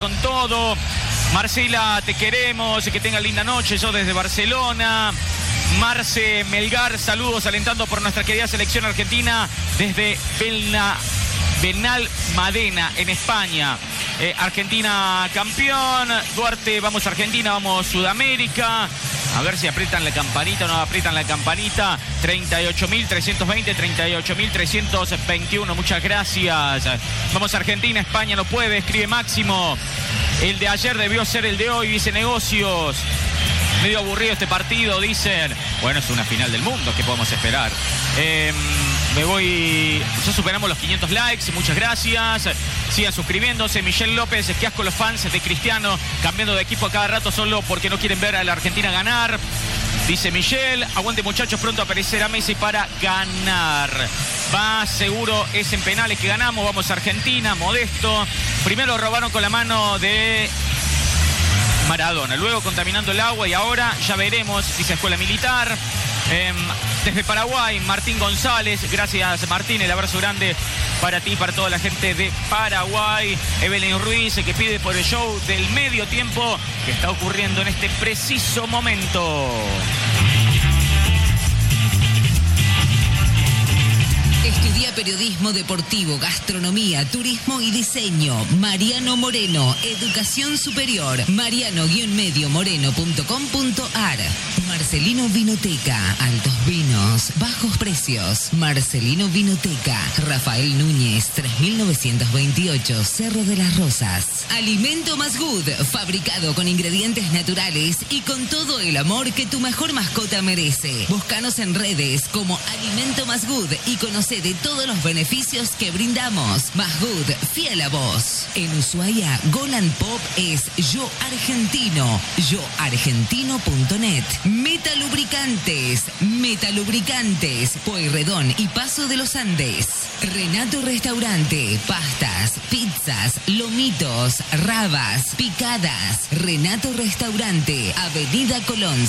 con todo. Marcela, te queremos, que tenga linda noche, yo desde Barcelona. Marce Melgar, saludos alentando por nuestra querida selección argentina desde Benalmádena, en España. Argentina campeón. Duarte, vamos Argentina, vamos Sudamérica. A ver si aprietan la campanita o no aprietan la campanita. 38.320, 38.321. Muchas gracias. Vamos Argentina, España no puede, escribe Máximo. El de ayer debió ser el de hoy, dice Negocios. Medio aburrido este partido, dicen. Bueno, es una final del mundo, ¿qué podemos esperar? Ya superamos los 500 likes, muchas gracias. Sigan suscribiéndose. Michelle López, qué asco los fans de Cristiano, cambiando de equipo a cada rato solo porque no quieren ver a la Argentina ganar. Dice Michelle, aguante muchachos, pronto aparecerá Messi para ganar. Va, seguro es en penales que ganamos, vamos a Argentina, Modesto. Primero robaron con la mano de Maradona, luego contaminando el agua y ahora ya veremos, dice Escuela Militar. Desde Paraguay, Martín González, gracias Martín, el abrazo grande para ti y para toda la gente de Paraguay. Evelyn Ruiz, que pide por el show del medio tiempo que está ocurriendo en este preciso momento. Estudia periodismo deportivo, gastronomía, turismo y diseño. Mariano Moreno, educación superior. mariano-moreno.com.ar. Marcelino Vinoteca, altos vinos, bajos precios. Marcelino Vinoteca, Rafael Núñez, 3928, Cerro de las Rosas. Alimento Más Good, fabricado con ingredientes naturales y con todo el amor que tu mejor mascota merece. Búscanos en redes como Alimento Más Good y conoce de todos los beneficios que brindamos. Más Good, fiel a vos. En Ushuaia, Golan Pop es Yo Argentino. YoArgentino.net. Metalubricantes, Pueyrredón y Paso de los Andes. Renato Restaurante, pastas, pizzas, lomitos, rabas, picadas. Renato Restaurante, Avenida Colón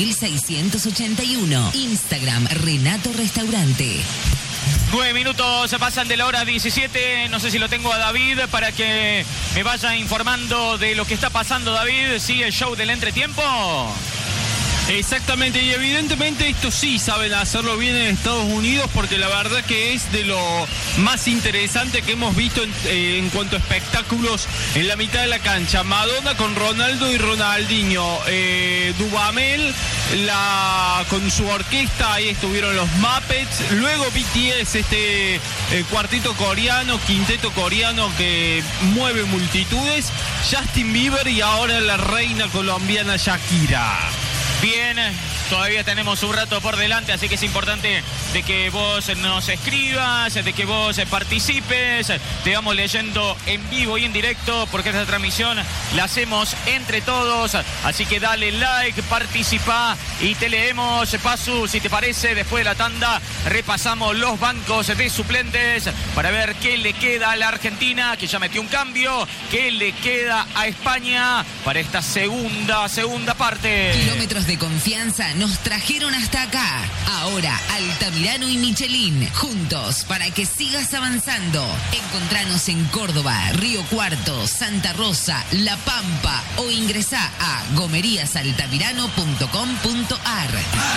5681. Instagram Renato Restaurante. 9 minutos se pasan de la hora 17. No sé si lo tengo a David para que me vaya informando de lo que está pasando. David, ¿sigue el show del entretiempo? Exactamente, y evidentemente esto sí saben hacerlo bien en Estados Unidos, porque la verdad que es de lo más interesante que hemos visto en cuanto a espectáculos en la mitad de la cancha. Madonna con Ronaldo y Ronaldinho, Duvamel con su orquesta, ahí estuvieron los Muppets, luego BTS, cuarteto coreano, quinteto coreano que mueve multitudes, Justin Bieber y ahora la reina colombiana Shakira. Bien, todavía tenemos un rato por delante, así que es importante de que vos nos escribas, de que vos participes, te vamos leyendo en vivo y en directo, porque esta transmisión la hacemos entre todos, así que dale like, participa y te leemos. Pasu, si te parece, después de la tanda repasamos los bancos de suplentes para ver qué le queda a la Argentina, que ya metió un cambio, qué le queda a España para esta segunda parte. Kilómetros de confianza nos trajeron hasta acá. Ahora Altamirano y Michelin, juntos para que sigas avanzando. Encontranos en Córdoba, Río Cuarto, Santa Rosa, La Pampa o ingresá a gomeriasaltamirano.com.ar.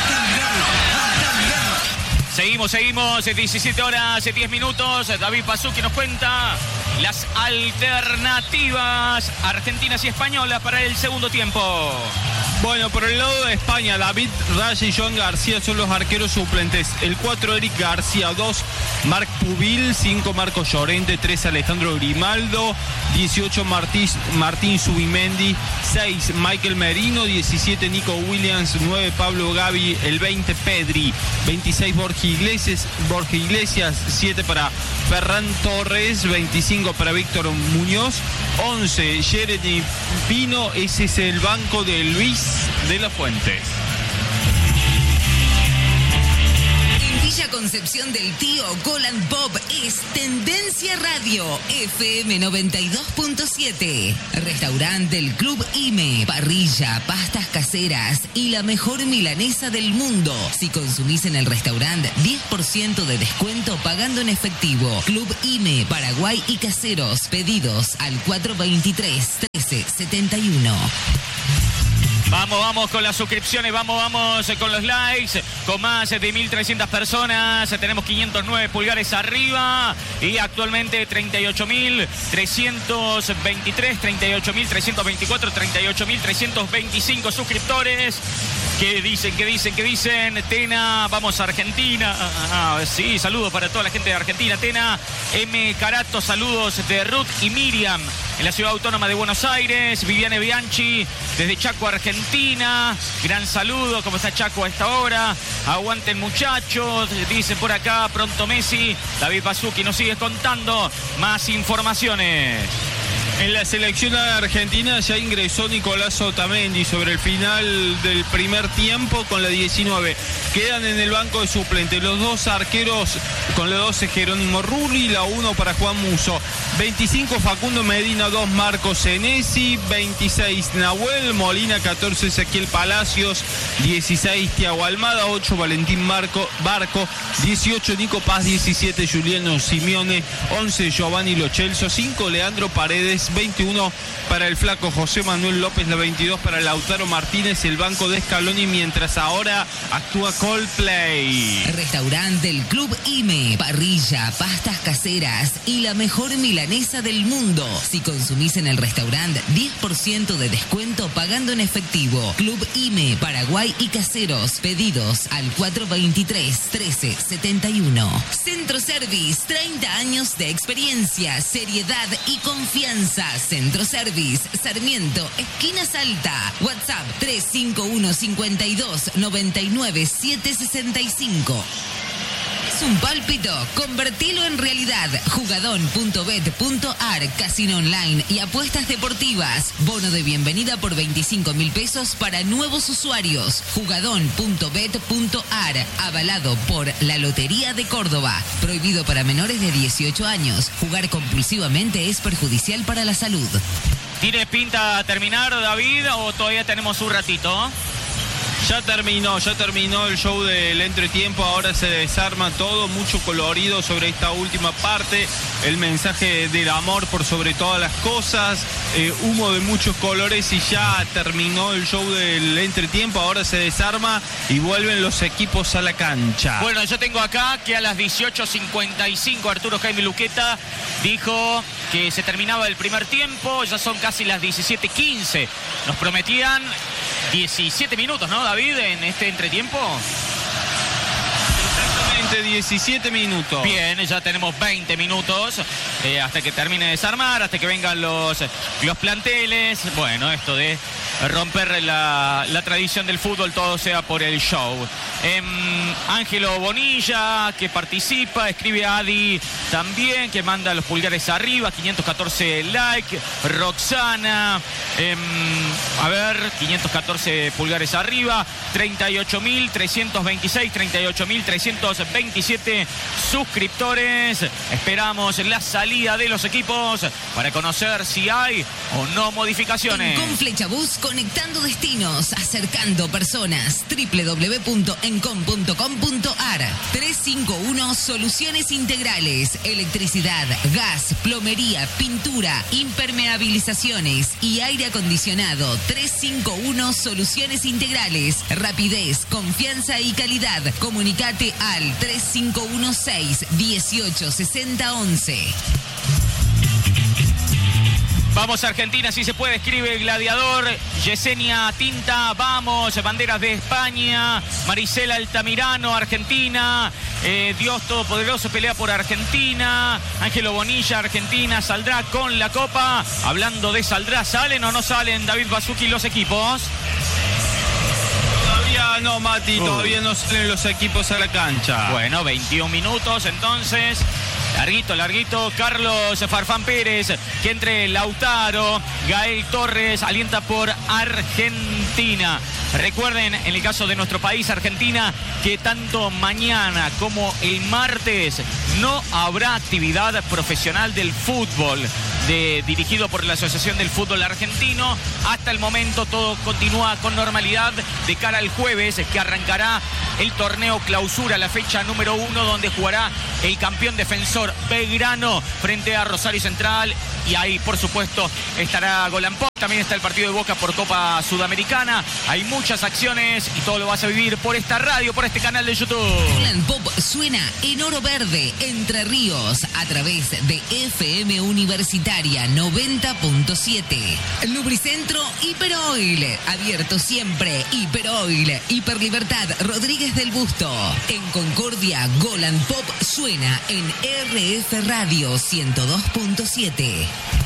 Seguimos, 17 horas, 10 minutos. David Pasuki nos cuenta las alternativas argentinas y españolas para el segundo tiempo. Bueno, por el lado de España, David Raya y Joan García son los arqueros suplentes. El 4, Eric García. 2, Marc Pubil. 5, Marcos Llorente. 3, Alejandro Grimaldo. 18, Martín Zubimendi. 6, Michael Merino. 17, Nico Williams. 9, Pablo Gavi. El 20, Pedri. 26, Borja Iglesias. 7 para Ferran Torres. 25 para Víctor Muñoz. 11, Jeremy Pino. Ese es el banco de Luis de la Fuente. En Villa Concepción del Tío, Golan Pop es Tendencia Radio, FM 92.7. Restaurante del Club IME, parrilla, pastas caseras y la mejor milanesa del mundo. Si consumís en el restaurante, 10% de descuento pagando en efectivo. Club IME, Paraguay y Caseros. Pedidos al 423-1371. Vamos con las suscripciones, vamos con los likes, con más de 1.300 personas, tenemos 509 pulgares arriba y actualmente 38.323, 38.324, 38.325 suscriptores. ¿Qué dicen? Tena, vamos a Argentina. Sí, saludos para toda la gente de Argentina. Tena, M. Carato, saludos de Ruth y Miriam en la Ciudad Autónoma de Buenos Aires. Viviane Bianchi desde Chaco, Argentina. Gran saludo, ¿cómo está Chaco a esta hora? Aguanten muchachos, dicen por acá, pronto Messi. David Bassucchi nos sigue contando más informaciones. En la selección argentina ya ingresó Nicolás Otamendi sobre el final del primer tiempo con la 19. Quedan en el banco de suplentes los dos arqueros con la 12 Jerónimo Rulli, la 1 para Juan Musso. 25 Facundo Medina, 2 Marcos Senesi, 26 Nahuel Molina, 14 Ezequiel Palacios, 16 Thiago Almada, 8 Valentín Barco, 18 Nico Paz, 17 Juliano Simeone, 11 Giovanni Lo Celso, 5 Leandro Paredes, 21 para el flaco José Manuel López, la 22 para Lautaro Martínez, el banco de Scaloni, mientras ahora actúa Coldplay. Restaurante del Club IME, parrilla, pastas caseras y la mejor milanesa del mundo. Si consumís en el restaurante, 10% de descuento pagando en efectivo. Club IME, Paraguay y Caseros. Pedidos al 423-1371. Centro Service, 30 años de experiencia, seriedad y confianza. Centro Service, Sarmiento, esquina Salta. WhatsApp 351-52-99-765. ¿Es un pálpito? Convertilo en realidad. Jugadón.bet.ar, casino online y apuestas deportivas. Bono de bienvenida por 25.000 pesos para nuevos usuarios. Jugadón.bet.ar, avalado por la Lotería de Córdoba. Prohibido para menores de 18 años. Jugar compulsivamente es perjudicial para la salud. ¿Tiene pinta terminar, David, o todavía tenemos un ratito? Ya terminó el show del entretiempo, ahora se desarma todo, mucho colorido sobre esta última parte, el mensaje del amor por sobre todas las cosas, humo de muchos colores y ya terminó el show del entretiempo, ahora se desarma y vuelven los equipos a la cancha. Bueno, yo tengo acá que a las 18:55 Arturo Jaime Luqueta dijo que se terminaba el primer tiempo, ya son casi las 17:15, nos prometían 17 minutos, ¿no, David, en este entretiempo? Exactamente, 17 minutos. Bien, ya tenemos 20 minutos hasta que termine de desarmar, hasta que vengan los planteles. Bueno, esto de romper la tradición del fútbol, todo sea por el show. Ángelo Bonilla, que participa, escribe a Adi también, que manda los pulgares arriba, 514 likes. Roxana, 514 pulgares arriba, 38.326, 38.327 suscriptores. Esperamos la salida de los equipos para conocer si hay o no modificaciones. Con Flechabús, conectando destinos, acercando personas. www.encom.com.ar. 351 Soluciones Integrales. Electricidad, gas, plomería, pintura, impermeabilizaciones y aire acondicionado. 351 Soluciones Integrales. Rapidez, confianza y calidad. Comunicate al 3516-186011. Vamos a Argentina, si se puede, escribe el Gladiador. Yesenia Tinta, vamos. Banderas de España. Marisela Altamirano, Argentina. Dios Todopoderoso pelea por Argentina. Ángelo Bonilla, Argentina, saldrá con la Copa. Hablando de saldrá, ¿salen o no salen, David Bassucchi, los equipos? Todavía no, Mati, todavía no salen los equipos a la cancha. Bueno, 21 minutos entonces. Larguito, Carlos Farfán Pérez, que entre Lautaro, Gael Torres, alienta por Argentina. Argentina. Recuerden, en el caso de nuestro país, Argentina, que tanto mañana como el martes no habrá actividad profesional del fútbol dirigido por la Asociación del Fútbol Argentino. Hasta el momento todo continúa con normalidad de cara al jueves, que arrancará el torneo clausura, la fecha número 1, donde jugará el campeón defensor Belgrano frente a Rosario Central. Y ahí, por supuesto, estará Golan Pop. También está el partido de Boca por Copa Sudamericana. Hay muchas acciones y todo lo vas a vivir por esta radio, por este canal de YouTube. Golan Pop suena en Oro Verde, Entre Ríos, a través de FM Universitaria 90.7. Lubricentro Hiperoil, abierto siempre. Hiperoil, Hiperlibertad, Rodríguez del Busto. En Concordia, Golan Pop suena en RF Radio 102.7.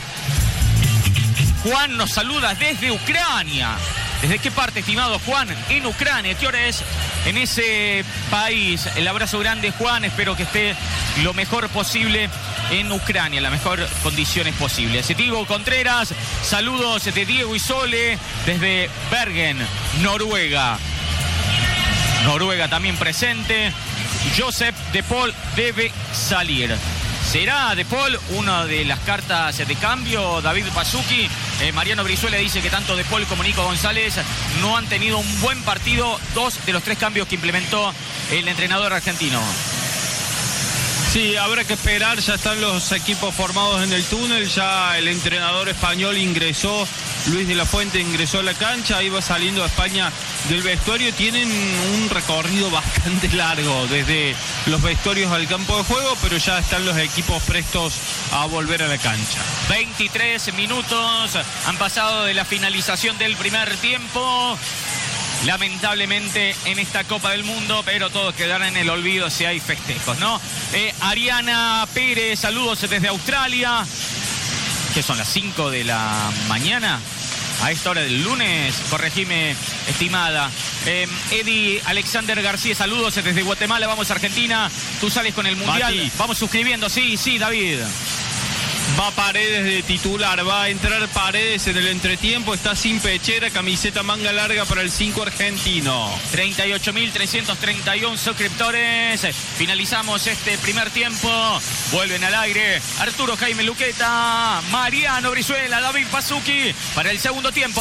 Juan nos saluda desde Ucrania. ¿Desde qué parte, estimado Juan? En Ucrania. ¿Qué hora es en ese país? El abrazo grande, Juan. Espero que esté lo mejor posible en Ucrania, las mejores condiciones posibles. Diego Contreras, saludos de Diego y Sole desde Bergen, Noruega. Noruega también presente. Joseph De Paul debe salir. ¿Será De Paul una de las cartas de cambio? David Pasuki, Mariano Brizuela dice que tanto De Paul como Nico González no han tenido un buen partido. 2 de los 3 cambios que implementó el entrenador argentino. Sí, habrá que esperar, ya están los equipos formados en el túnel, ya el entrenador español ingresó, Luis de la Fuente ingresó a la cancha, ahí va saliendo a España del vestuario. Tienen un recorrido bastante largo desde los vestuarios al campo de juego, pero ya están los equipos prestos a volver a la cancha. 23 minutos han pasado de la finalización del primer tiempo. Lamentablemente en esta Copa del Mundo, pero todos quedarán en el olvido si hay festejos, ¿no? Ariana Pérez, saludos desde Australia. ¿Qué son las 5 de la mañana? A esta hora del lunes, corregime, estimada. Eddie Alexander García, saludos desde Guatemala. Vamos a Argentina, tú sales con el Mundial. Mati. Vamos suscribiendo, sí, David. Va Paredes de titular, va a entrar Paredes en el entretiempo, está sin pechera, camiseta manga larga para el 5 argentino. 38.331 suscriptores. Finalizamos este primer tiempo. Vuelven al aire Arturo Jaime Luqueta, Mariano Brizuela, David Pasuki para el segundo tiempo.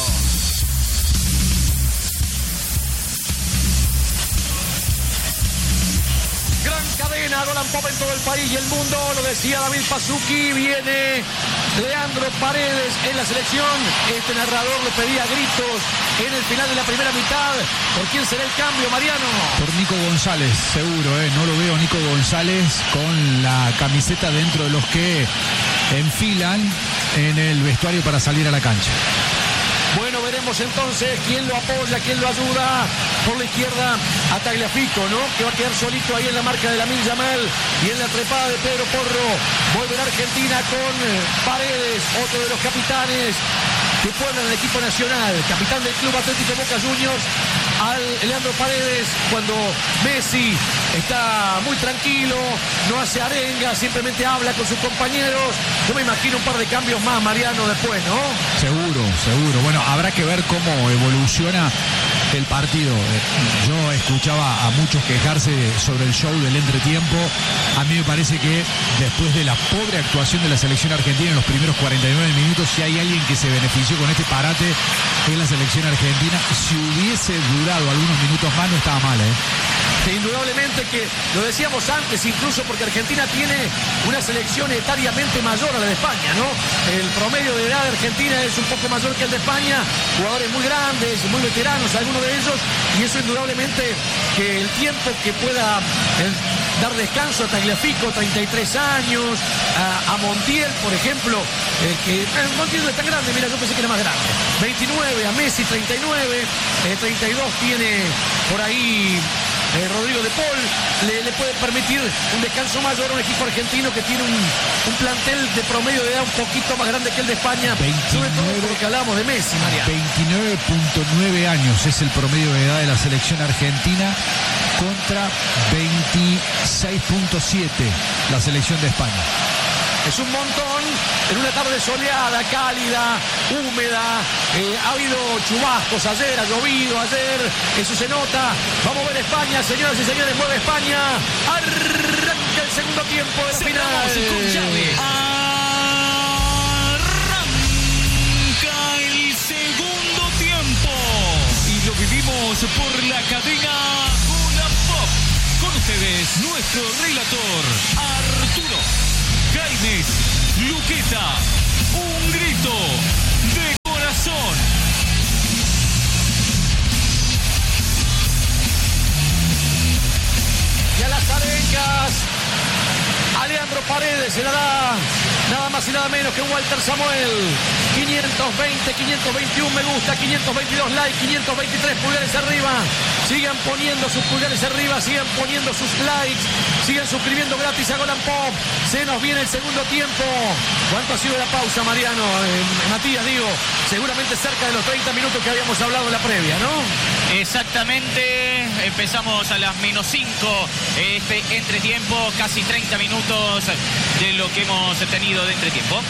Gran cadena, Golan Pop en todo el país y el mundo, lo decía David Pasuki. Viene Leandro Paredes en la selección. Este narrador lo pedía a gritos en el final de la primera mitad. ¿Por quién será el cambio, Mariano? Por Nico González, seguro, no lo veo Nico González con la camiseta dentro de los que enfilan en el vestuario para salir a la cancha. Bueno, veremos entonces quién lo apoya, quién lo ayuda. Por la izquierda a Tagliafico, ¿no? Que va a quedar solito ahí en la marca de Lamine Yamal y en la trepada de Pedro Porro. Volverá Argentina con Paredes, otro de los capitanes que pueblan el equipo nacional, capitán del Club Atlético Boca Juniors, al Leandro Paredes, cuando Messi está muy tranquilo, no hace arenga, simplemente habla con sus compañeros. Yo me imagino un par de cambios más, Mariano, después, ¿no? Seguro. Bueno, habrá que ver cómo evoluciona el partido. Yo escuchaba a muchos quejarse sobre el show del entretiempo. A mí me parece que después de la pobre actuación de la selección argentina en los primeros 49 minutos, si hay alguien que se benefició con este parate es la selección argentina. Si hubiese durado algunos minutos más no estaba mal, Indudablemente que lo decíamos antes, incluso porque Argentina tiene una selección etariamente mayor a la de España, ¿no? El promedio de edad de Argentina es un poco mayor que el de España, jugadores muy grandes, muy veteranos, algunos de ellos, y eso indudablemente que el tiempo que pueda dar descanso a Tagliafico, 33 años, a Montiel, por ejemplo, que Montiel no es tan grande, mira, yo pensé que era más grande, 29, a Messi 39, 32 tiene por ahí Rodrigo de Paul, le puede permitir un descanso mayor a un equipo argentino que tiene un plantel de promedio de edad un poquito más grande que el de España, 29, sobre todo por lo que hablamos de Messi, María. 29.9 años es el promedio de edad de la selección argentina contra 26.7 la selección de España. Es un montón en una tarde soleada, cálida, húmeda. Ha habido chubascos ayer, ha llovido ayer, eso se nota. Vamos a ver España, señoras y señores, mueve España. Arranca el segundo tiempo de la final. Con llave. Arranca el segundo tiempo. Y lo vivimos por la cadena Golapop. Con ustedes, nuestro relator, Arturo Gaimes Luqueta. Un grito de corazón. Y a las arencas, a Leandro Paredes se la da nada más y nada menos que Walter Samuel. 520, 521 me gusta, 522 like, 523 pulgares arriba. Sigan poniendo sus pulgares arriba, sigan poniendo sus likes, sigan suscribiendo gratis a Golan Pop. Se nos viene el segundo tiempo. ¿Cuánto ha sido la pausa, Mariano? Matías, digo, seguramente cerca de los 30 minutos que habíamos hablado en la previa, ¿no? Exactamente, empezamos a las -5 este entretiempo, casi 30 minutos de lo que hemos tenido de entretiempo.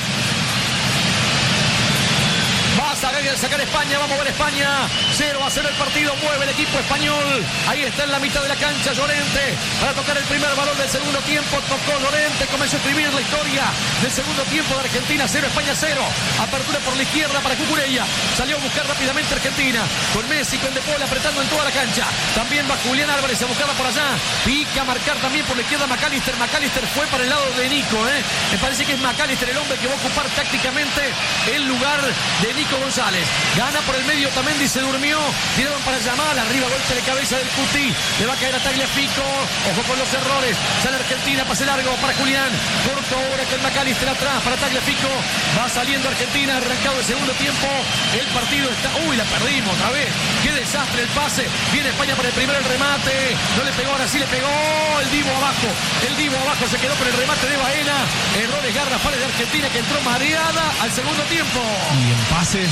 Va a sacar España, vamos a ver España. 0 a 0 el partido, mueve el equipo español. Ahí está en la mitad de la cancha Llorente para tocar el primer balón del segundo tiempo. Tocó Llorente, comenzó a escribir la historia del segundo tiempo de Argentina. 0, España 0. Apertura por la izquierda para Cucurella. Salió a buscar rápidamente Argentina. Con Messi, con De Paul apretando en toda la cancha. También va Julián Álvarez a buscarla por allá. Pica a marcar también por la izquierda McAllister. McAllister fue para el lado de Nico. Me parece que es McAllister el hombre que va a ocupar tácticamente el lugar de Nico González. Gana por el medio Otamendi, se durmió. Tiraron para Yamal, arriba golpe de cabeza del Cuti. Le va a caer a Tagliafico. Ojo con los errores. Sale Argentina, pase largo para Julián. Corto ahora con McAllister atrás para Tagliafico. Va saliendo Argentina, arrancado el segundo tiempo. El partido está... Uy, la perdimos otra vez. Qué desastre el pase. Viene España para el primero, el remate. No le pegó, ahora sí le pegó. El Divo abajo. El Divo abajo se quedó con el remate de Baena. Errores garrafales de Argentina que entró mareada al segundo tiempo. Y en pases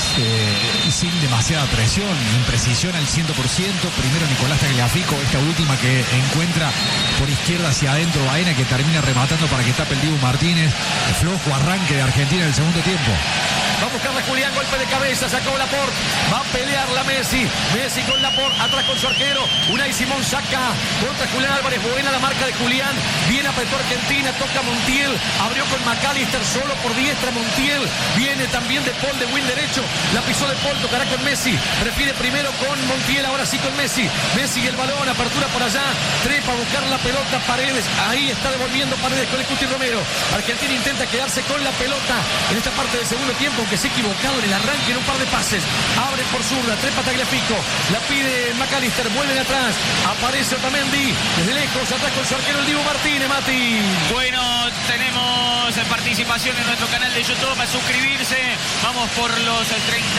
sin demasiada presión, imprecisión al 100%. Primero Nicolás Tagliafico, esta última que encuentra por izquierda hacia adentro Baena, que termina rematando para que tape el Dibu Martínez. Flojo arranque de Argentina en el segundo tiempo. Va a buscarla Julián, golpe de cabeza, sacó Laporte, va a pelear la Messi con Laporte, atrás con su arquero, Unai Simón saca contra Julián Álvarez, buena la marca de Julián, bien apretó Argentina, toca Montiel, abrió con McAllister, solo por diestra Montiel, viene también De Paul de wing derecho, la pisó De Paul, tocará con Messi, prefiere primero con Montiel, ahora sí con Messi y el balón, apertura por allá, trepa a buscar la pelota, Paredes, ahí está devolviendo Paredes con el Cuti Romero, Argentina intenta quedarse con la pelota en esta parte del segundo tiempo, que se ha equivocado en el arranque en un par de pases. Abre por zurda, trepa Tagliafico, la pide McAllister, vuelven atrás, aparece Otamendi, desde lejos, atrás con su arquero el Dibu Martínez, Mati. Bueno, tenemos participación en nuestro canal de YouTube, a suscribirse, vamos por los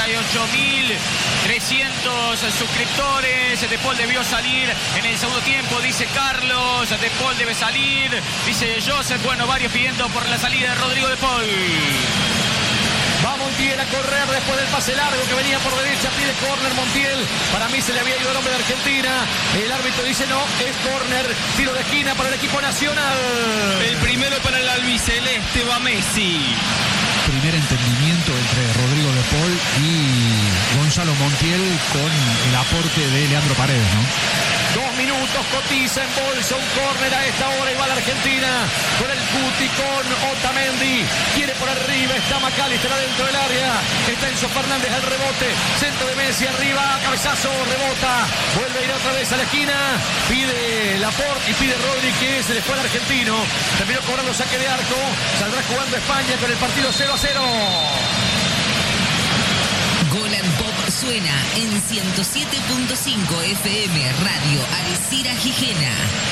38.300 suscriptores. De Paul debió salir en el segundo tiempo, dice Carlos, De Paul debe salir, dice Joseph, bueno, varios pidiendo por la salida de Rodrigo De Paul. Va Montiel a correr después del pase largo que venía por derecha, pide córner Montiel. Para mí se le había ido el hombre de Argentina. El árbitro dice no, es córner. Tiro de esquina para el equipo nacional. El primero para el albiceleste va Messi. Primer entendimiento entre Rodrigo De Paul y Gonzalo Montiel con el aporte de Leandro Paredes, ¿no? 2 minutos, cotiza en bolsa un córner a esta hora y va la Argentina con el Cuti, con Otamendi, quiere por arriba, está McAllister adentro del área, está Enzo Fernández al rebote, centro de Messi arriba, cabezazo, rebota, vuelve a ir otra vez a la esquina, pide Laporte y pide Rodri, que se le fue al argentino, terminó cobrando saque de arco, saldrá jugando España con el partido 0-0. Golan Pop suena en 107.5 FM Radio Alcira Gijena.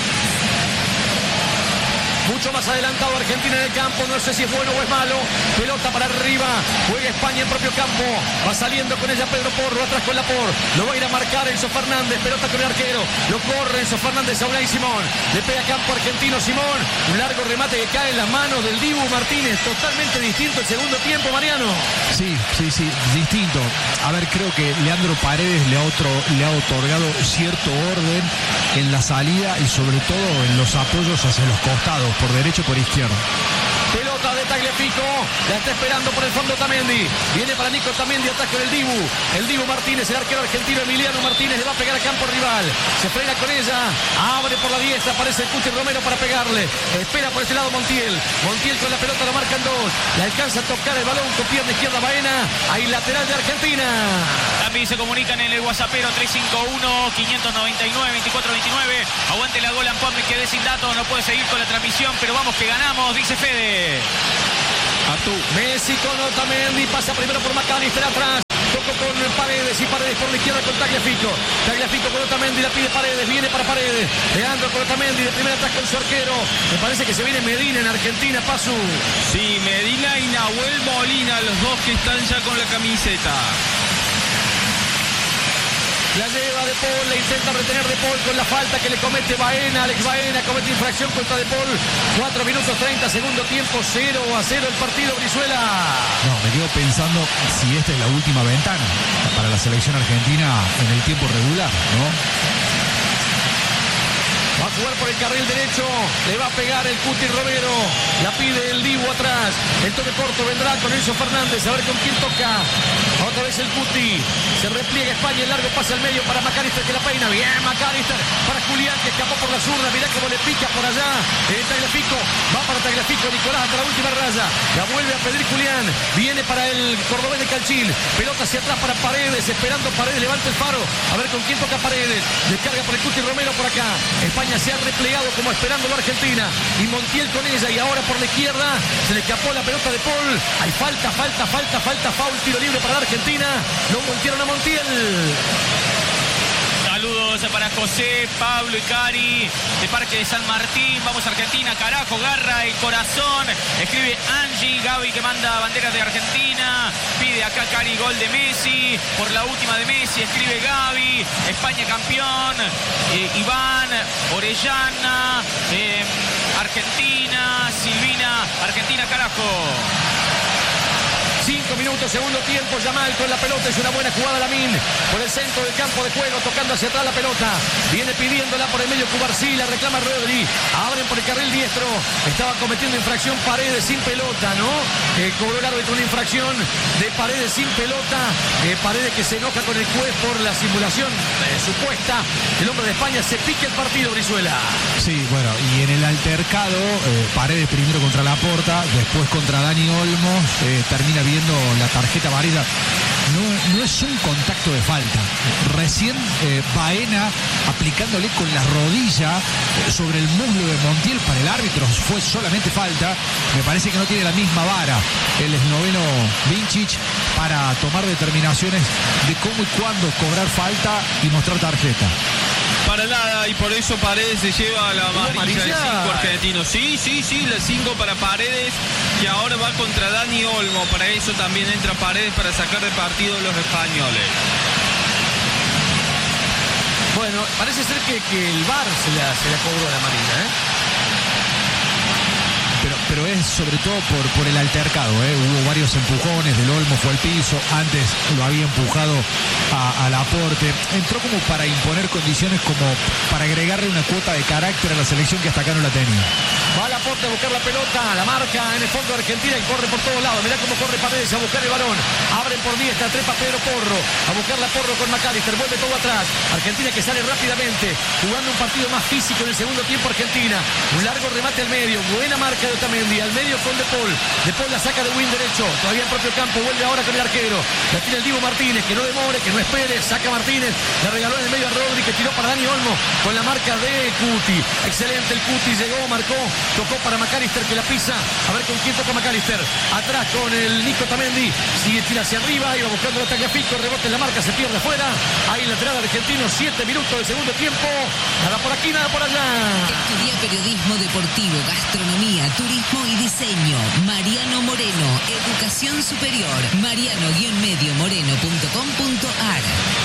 Mucho más adelantado Argentina en el campo, no sé si es bueno o es malo. Pelota para arriba, juega España en propio campo. Va saliendo con ella Pedro Porro, atrás con Laporte. Lo va a ir a marcar Enzo Fernández, pelota con el arquero. Lo corre Enzo Fernández a Unai Simón. Le pega campo argentino Simón. Un largo remate que cae en las manos del Dibu Martínez. Totalmente distinto el segundo tiempo, Mariano. Sí, distinto. A ver, creo que Leandro Paredes le ha otorgado cierto orden en la salida y sobre todo en los apoyos hacia los costados, por derecha y por izquierda. Pelota de Tagliafico. La está esperando por el fondo Otamendi. Viene para Nico Otamendi, atrás con el Dibu. El Dibu Martínez, el arquero argentino Emiliano Martínez, le va a pegar a campo rival. Se frena con ella. Abre por la diestra. Aparece el Cuti Romero para pegarle. Espera por este lado Montiel. Montiel con la pelota, lo marcan dos. Le alcanza a tocar el balón con pierna izquierda Baena. Hay lateral de Argentina. También se comunican en el WhatsAppero 351-599-2429. Aguante la gol, Ampuan, me quedé sin datos, no puedo seguir con la transmisión, pero vamos que ganamos, dice Fede. Messi con Otamendi, pasa primero por McAllister atrás. Tocó con Paredes y Paredes por la izquierda con Tagliafico. Tagliafico con Otamendi, la pide Paredes, viene para Paredes. Leandro con Otamendi, de primera atrás con su arquero. Me parece que se viene Medina en Argentina, Pasu. Sí, Medina y Nahuel Molina, los dos que están ya con la camiseta. La lleva De Paul, le intenta retener De Paul con la falta que le comete Baena. Alex Baena comete infracción contra De Paul. 4 minutos 30, segundo tiempo, 0-0 el partido, Brizuela. No, me quedo pensando si esta es la última ventana para la selección argentina en el tiempo regular, ¿no? Va a jugar por el carril derecho, le va a pegar el Cuti Romero, la pide el Dibu atrás, el toque corto vendrá con Enzo Fernández, a ver con quién toca. Otra vez el Cuti, se repliega España, el largo pasa al medio para McAllister que la peina, bien McAllister, para Julián que escapó por la zurda, mirá cómo le pica por allá, Tagliafico, va para Tagliafico, Nicolás hasta la última raya, la vuelve a pedir Julián, viene para el cordobés de Calchil, pelota hacia atrás para Paredes, esperando Paredes, levanta el faro, a ver con quién toca Paredes, descarga por el Cuti Romero por acá, España se ha replegado como esperando la Argentina y Montiel con ella y ahora por la izquierda se le escapó la pelota de Paul. Hay falta, foul, tiro libre para la Argentina. Lo voltearon a Montiel. Saludos para José, Pablo y Cari de Parque de San Martín. Vamos a Argentina, carajo, garra el corazón. Escribe Angie, Gaby que manda banderas de Argentina. Pide acá Cari gol de Messi. Por la última de Messi escribe Gaby. España campeón. Iván, Orellana, Argentina, Silvina, Argentina, carajo. 5 minutos, segundo tiempo, Yamal con la pelota, es una buena jugada Lamín, por el centro del campo de juego, tocando hacia atrás la pelota, viene pidiéndola por el medio Cubarsí, la reclama Rodri, abren por el carril diestro, estaba cometiendo infracción Paredes sin pelota, ¿no? Cobró el árbitro una infracción de Paredes sin pelota, Paredes que se enoja con el juez por la simulación supuesta, el hombre de España se pique el partido, Brizuela. Sí, bueno, y en el altercado, Paredes primero contra Laporta, después contra Dani Olmos, termina viendo la tarjeta amarilla. No es un contacto de falta. Recién Baena aplicándole con la rodilla sobre el muslo de Montiel para el árbitro fue solamente falta. Me parece que no tiene la misma vara el esloveno Vincic para tomar determinaciones de cómo y cuándo cobrar falta y mostrar tarjeta. Para nada, y por eso Paredes se lleva la amarilla del 5 argentino. Sí, la 5 para Paredes, que ahora va contra Dani Olmo. Para eso también entra Paredes para sacar de partido a los españoles. Bueno, parece ser que el VAR se la cobró la amarilla, Pero es sobre todo por el altercado, hubo varios empujones, del Olmo fue al piso, antes lo había empujado al aporte, entró como para imponer condiciones, como para agregarle una cuota de carácter a la selección que hasta acá no la tenía. Va al aporte a buscar la pelota, la marca en el fondo de Argentina y corre por todos lados, mirá cómo corre Paredes a buscar el balón, abren por diestra, trepa Pedro Porro, a buscarla Porro con McAllister, vuelve todo atrás, Argentina que sale rápidamente, jugando un partido más físico en el segundo tiempo Argentina, un largo remate al medio, buena marca de Otamendi, al medio con De Paul la saca de wing derecho, todavía en propio campo, vuelve ahora con el arquero, la tira el Dibu Martínez, que no demore, que no espere, saca Martínez, le regaló en el medio a Rodri, que tiró para Dani Olmo, con la marca de Cuti, excelente el Cuti, llegó, marcó, tocó para McAllister que la pisa, a ver con quién toca McAllister, atrás con el Nico Otamendi, sigue, tira hacia arriba, iba buscando la Tagliafico, rebote en la marca, se pierde afuera, ahí lateral argentino, 7 minutos del segundo tiempo, nada por aquí, nada por allá. Estudia periodismo deportivo, gastronomía, turismo y diseño. Mariano Moreno, educación superior. mariano-moreno.com.ar.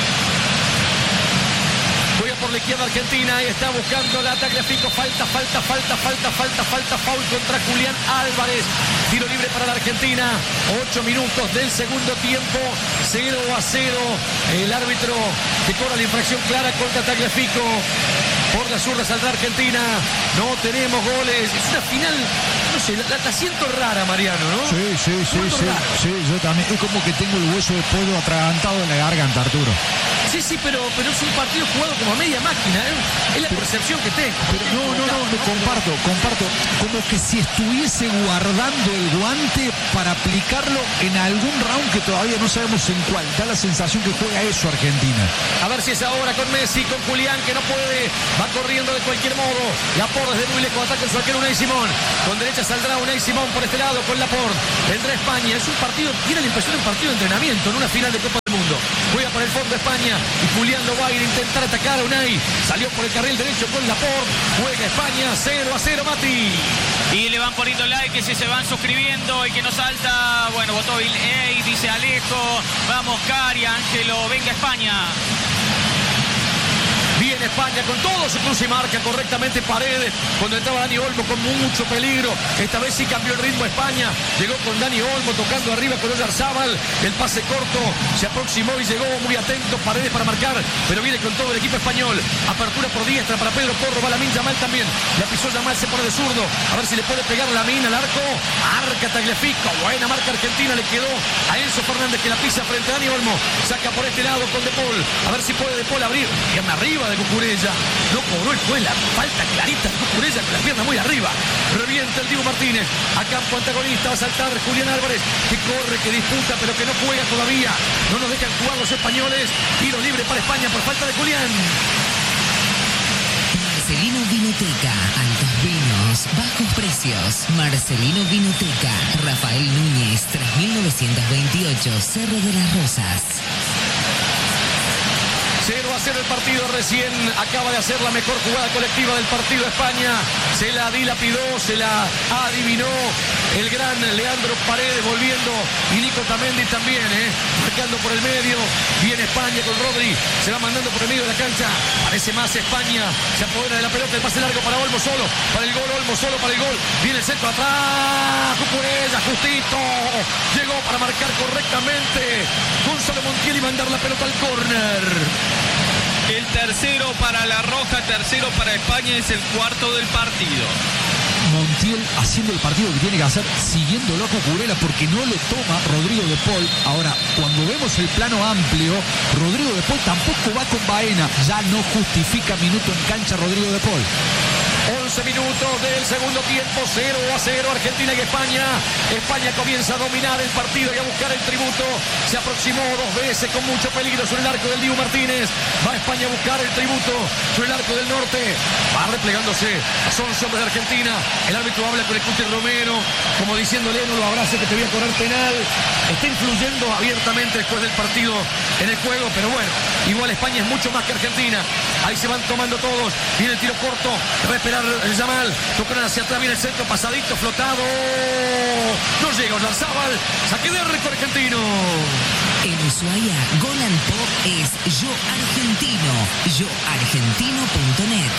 Juega por la izquierda Argentina y está buscando la Tagliafico, falta, foul contra Julián Álvarez, tiro libre para la Argentina, 8 minutos del segundo tiempo, 0-0, el árbitro que cobra la infracción clara contra Tagliafico. Por la zurda saldrá Argentina. No tenemos goles. Es una final, no sé sé, la siento rara, Mariano, ¿no? Sí, yo también. Es como que tengo el hueso de pollo atragantado en la garganta, Arturo. Sí, pero es un partido jugado como a media máquina, ¿eh? Es la percepción que tengo. Pero no, comparto. Como que si estuviese guardando el guante para aplicarlo en algún round que todavía no sabemos en cuál. Da la sensación que juega eso Argentina. A ver si es ahora con Messi, con Julián, que no puede. Va corriendo de cualquier modo. Laporte desde muy lejos ataca en su arquero Unai Simón. Con derecha saldrá Unai Simón por este lado con Laporte. Vendrá España. Es un partido, tiene la impresión de un partido de entrenamiento, en una final de Copa del Mundo. Juega por el fondo España y Julián lo va a ir a intentar atacar a Unai. Salió por el carril derecho con Laporte. Juega España 0-0, Mati. Y le van poniendo like, que se van suscribiendo. El que nos salta, bueno, votó Ey, dice Alejo. Vamos, Cari, Ángelo, venga España. Viene España con todo su cruce y marca correctamente Paredes. Cuando entraba Dani Olmo con mucho peligro. Esta vez sí cambió el ritmo España. Llegó con Dani Olmo tocando arriba con Oyarzábal. El pase corto se aproximó y llegó muy atento Paredes para marcar. Pero viene con todo el equipo español. Apertura por diestra para Pedro Porro. Va Lamine Yamal también. La pisó Yamal, se pone de zurdo. A ver si le puede pegar Lamine al arco. Arca Tagliafico. Buena marca Argentina. Le quedó a Enzo Fernández que la pisa frente a Dani Olmo. Saca por este lado con De Paul. A ver si puede De Paul abrir. Pierna arriba de Cucurella. No cobró el juez, la falta clarita de Cucurella con la pierna muy arriba. Revienta el Dibu Martínez. A campo antagonista va a saltar Julián Álvarez, que corre, que disputa, pero que no juega todavía. No nos dejan jugar los españoles. Tiro libre para España por falta de Julián. Marcelino Vinoteca, altos vinos, bajos precios. Marcelino Vinoteca, Rafael Núñez, 3928, Cerro de las Rosas. 0-0 el partido, recién acaba de hacer la mejor jugada colectiva del partido España. Se la dilapidó, se la adivinó el gran Leandro Paredes volviendo y Nico Tamendi también, marcando por el medio. Viene España con Rodri, se va mandando por el medio de la cancha. Parece más España, se apodera de la pelota, el pase largo para Olmo solo, para el gol, Olmo solo para el gol. Viene el centro atrás, Cucurella, justito, llegó para marcar correctamente Gonzalo Montiel y mandar la pelota al córner. El tercero para La Roja, tercero para España, es el cuarto del partido. Montiel haciendo el partido que tiene que hacer, siguiéndolo a Cucurella porque no lo toma Rodrigo De Paul. Ahora, cuando vemos el plano amplio, Rodrigo De Paul tampoco va con Baena. Ya no justifica minuto en cancha Rodrigo De Paul. 11 minutos del segundo tiempo, 0-0 Argentina y España. España comienza a dominar el partido y a buscar el tributo. Se aproximó dos veces con mucho peligro sobre el arco del Dibu Martínez. Va España a buscar el tributo sobre el arco del norte. Va replegándose. Son hombres de Argentina. El árbitro habla con el Cuti Romero, como diciéndole: no lo abrace que te voy a cobrar penal. Está influyendo abiertamente después del partido en el juego, pero bueno, igual España es mucho más que Argentina. Ahí se van tomando todos. Viene el tiro corto. Esperar el Yamal, tocan hacia atrás, viene el centro pasadito, flotado, no llega Oyarzábal, saque de arco argentino. En Ushuaia, Golan Pop es Yo Argentino, yoargentino.net.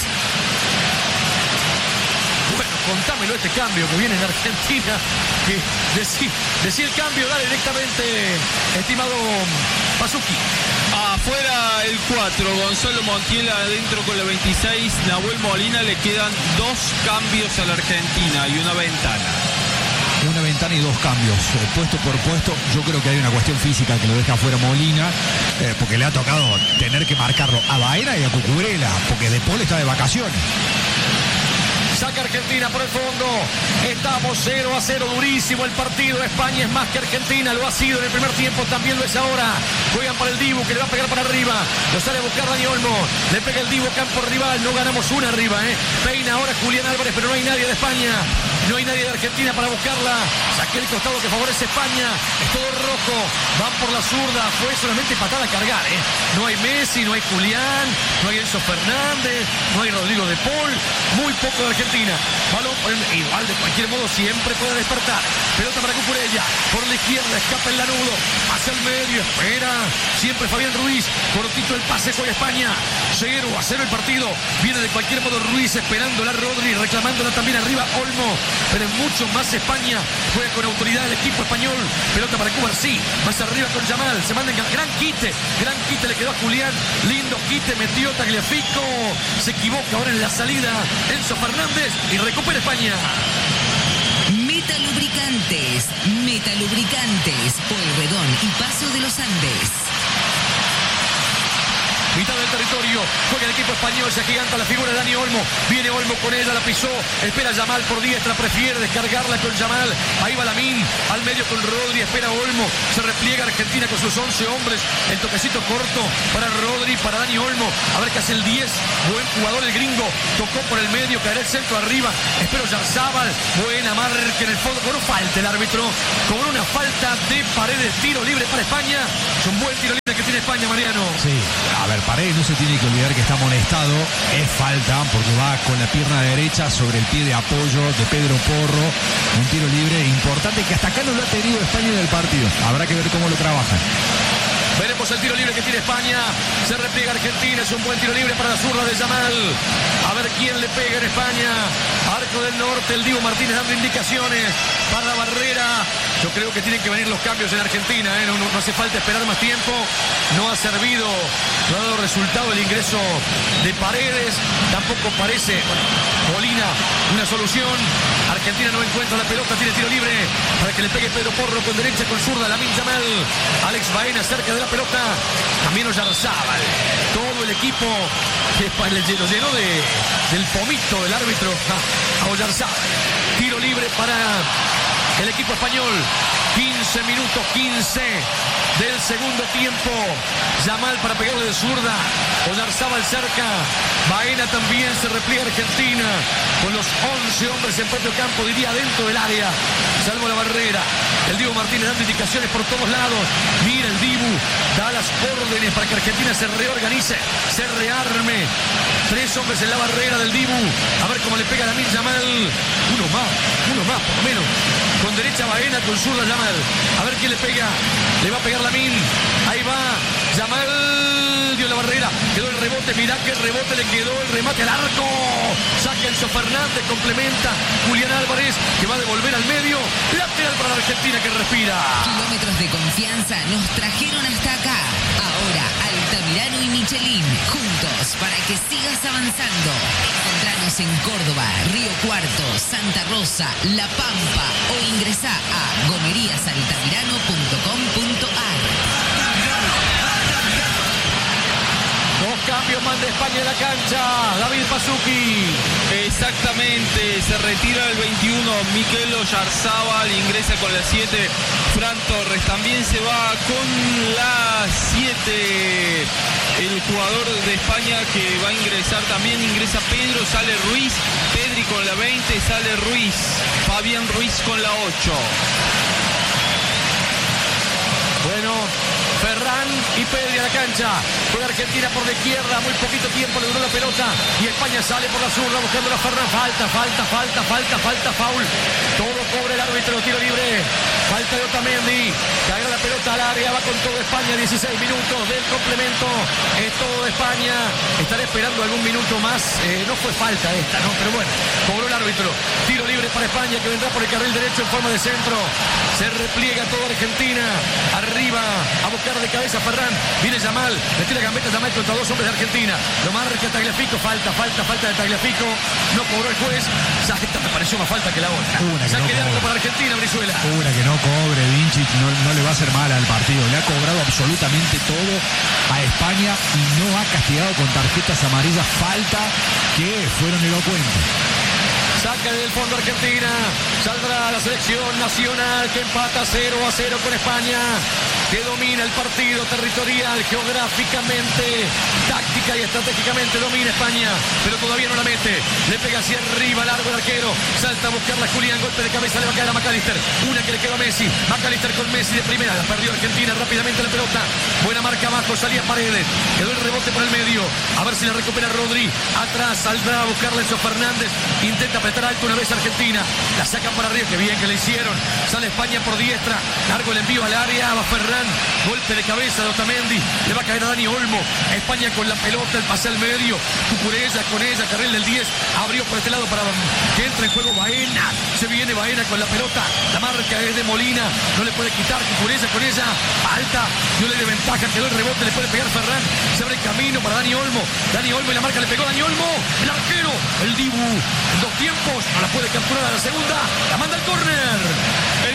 Bueno, contámelo este cambio que viene en Argentina, que decí el cambio, dale directamente, estimado Pasuki. Afuera el 4, Gonzalo Montiel adentro con la 26, Nahuel Molina. Le quedan 2 cambios a la Argentina y una ventana. Una ventana y 2 cambios, puesto por puesto. Yo creo que hay una cuestión física que lo deja afuera Molina, porque le ha tocado tener que marcarlo a Baena y a Cucurella, porque De Paul está de vacaciones. Saca Argentina por el fondo. Estamos 0-0, durísimo el partido. España es más que Argentina, lo ha sido en el primer tiempo, también lo es ahora. Juegan para el Dibu, que le va a pegar para arriba. Lo sale a buscar Dani Olmo. Le pega el Dibu, campo rival. No ganamos una arriba, Peina ahora Julián Álvarez, pero no hay nadie de España. No hay nadie de Argentina para buscarla. Saqué el costado que favorece España. Es todo rojo. Van por la zurda. Fue solamente patada a cargar, No hay Messi, no hay Julián, no hay Enzo Fernández, no hay Rodrigo De Paul. Muy poco de Argentina. Balón por el, igual de cualquier modo siempre puede despertar. Pelota para Cucurella. Por la izquierda escapa el Lanudo. Hacia el medio. Espera. Siempre Fabián Ruiz. Cortito el pase con España. 0-0 el partido. Viene de cualquier modo Ruiz esperándola Rodri. Reclamándola también arriba Olmo. Pero mucho más España. Juega con autoridad el equipo español. Pelota para Cubarsí. Más arriba con Yamal. Se manda en gran quite. Gran quite le quedó a Julián. Lindo quite. Metió Tagliafico. Se equivoca ahora en la salida Enzo Fernández. Y recupera España. Lubricantes, Metalubricantes, Pueyrredón y Paso de los Andes. Mitad del territorio, juega el equipo español, se agiganta la figura de Dani Olmo, viene Olmo con ella, la pisó, espera Yamal por diestra, prefiere descargarla con Yamal, ahí va Lamín, al medio con Rodri, espera Olmo, se repliega Argentina con sus 11 hombres, el toquecito corto para Rodri, para Dani Olmo, a ver qué hace el 10, buen jugador el gringo, tocó por el medio, caerá el centro arriba, espero Yarzábal, buena marca en el fondo, con una falta el árbitro, con una falta de Paredes, tiro libre para España, es un buen tiro libre que tiene España, Mariano. Sí, a ver, Paredes no se tiene que olvidar que está amonestado, es falta porque va con la pierna derecha sobre el pie de apoyo de Pedro Porro, un tiro libre importante que hasta acá no lo ha tenido España en el partido, habrá que ver cómo lo trabajan. Veremos el tiro libre que tiene España. Se repliega Argentina. Es un buen tiro libre para la zurda de Yamal. A ver quién le pega en España. Arco del Norte. El Dibu Martínez dando indicaciones para la barrera. Yo creo que tienen que venir los cambios en Argentina. No hace falta esperar más tiempo. No ha servido. No ha dado resultado el ingreso de Paredes. Tampoco parece Molina una solución. Argentina no encuentra la pelota. Tiene tiro libre para que le pegue Pedro Porro con derecha, con zurda. Lamín Yamal. Alex Baena cerca de la pelota, también Oyarzábal, todo el equipo que lo llenó del pomito del árbitro a Oyarzábal. Tiro libre para el equipo español, 15 minutos, 15 del segundo tiempo. Yamal para pegarle de zurda, Oyarzábal cerca, Baena también, se repliega Argentina con los 11 hombres en propio campo, diría dentro del área, salvo la barrera. El Dibu Martínez dando indicaciones por todos lados. Mira el Dibu, da las órdenes para que Argentina se reorganice, se rearme. 3 hombres en la barrera del Dibu. A ver cómo le pega a Lamín Yamal. Uno más por lo menos. Con derecha Baena, con zurda Yamal. A ver quién le pega. Le va a pegar Lamín. Ahí va Yamal. Dio la barrera. Quedó el rebote. Mirá qué rebote le quedó. El remate al arco. Saca Enzo Fernández. Complementa Julián Álvarez, que va a devolver al medio. Lateral para la Argentina que respira. Kilómetros de confianza nos trajeron hasta acá. Ahora Altamirano y Michelin, juntos para que sigas avanzando. Encontranos en Córdoba, Río Cuarto, Santa Rosa, La Pampa o ingresá a gomeriasaltamirano.com.ar. Cambios manda España en la cancha. David Pazuki. Exactamente, se retira el 21 Mikel Oyarzábal, ingresa con la 7 Fran Torres. También se va con la 7 el jugador de España que va a ingresar. También ingresa Pedro, sale Ruiz. Pedri con la 20, sale Ruiz. Fabián Ruiz con la 8. Bueno, Ferran y Pedri a la cancha. Juega Argentina por la izquierda. Muy poquito tiempo le duró la pelota. Y España sale por la zurda buscando a Ferran. Falta, foul. Todo cobra el árbitro. Tiro libre. Falta de Otamendi. Cae la pelota al área. Va con todo España. 16 minutos del complemento. Es todo de España. Estaré esperando algún minuto más. No fue falta esta, ¿no? Pero bueno, cobró el árbitro. Tiro libre para España que vendrá por el carril derecho en forma de centro. Se repliega toda Argentina. Arriba a buscar de cabeza Ferran. Viene Yamal. Le tira gambeta Yamal contra 2 hombres de Argentina. Lo marca Tagliafico. Falta de Tagliafico. No cobró el juez. Ya esta me pareció más falta que la otra. Saque de arco para Argentina, Brizuela. Una que no cobre, Vinicic no le va a hacer mal al partido. Le ha cobrado absolutamente todo a España y no ha castigado con tarjetas amarillas. Falta que fueron elocuentes. Saca del fondo Argentina. Saldrá la selección nacional que empata 0-0 con España. Que domina el partido territorial, geográficamente, táctica y estratégicamente domina España. Pero todavía no la mete. Le pega hacia arriba, largo el arquero. Salta a buscarla Julián. Golpe de cabeza le va a caer a McAllister. Una que le quedó a Messi. McAllister con Messi de primera. La perdió Argentina rápidamente la pelota. Buena marca abajo. Salía Paredes. Quedó el rebote por el medio. A ver si la recupera Rodri. Atrás saldrá a buscarla Enzo Fernández. Intenta apretar alto una vez Argentina. La sacan para arriba. Qué bien que le hicieron. Sale España por diestra. Largo el envío al área. Va Ferran. Golpe de cabeza de Otamendi. Le va a caer a Dani Olmo. España con la pelota. El pase al medio. Cucurella con ella. Carril del 10. Abrió por este lado para que entre en juego Baena. Se viene Baena con la pelota. La marca es de Molina. No le puede quitar. Cucurella con ella. Alta. No le de ventaja. Quedó el rebote. Le puede pegar Ferran. Se abre camino para Dani Olmo. Dani Olmo y la marca le pegó Dani Olmo. El arquero. El Dibu. En 2 tiempos. No la puede capturar a la segunda. La manda al córner.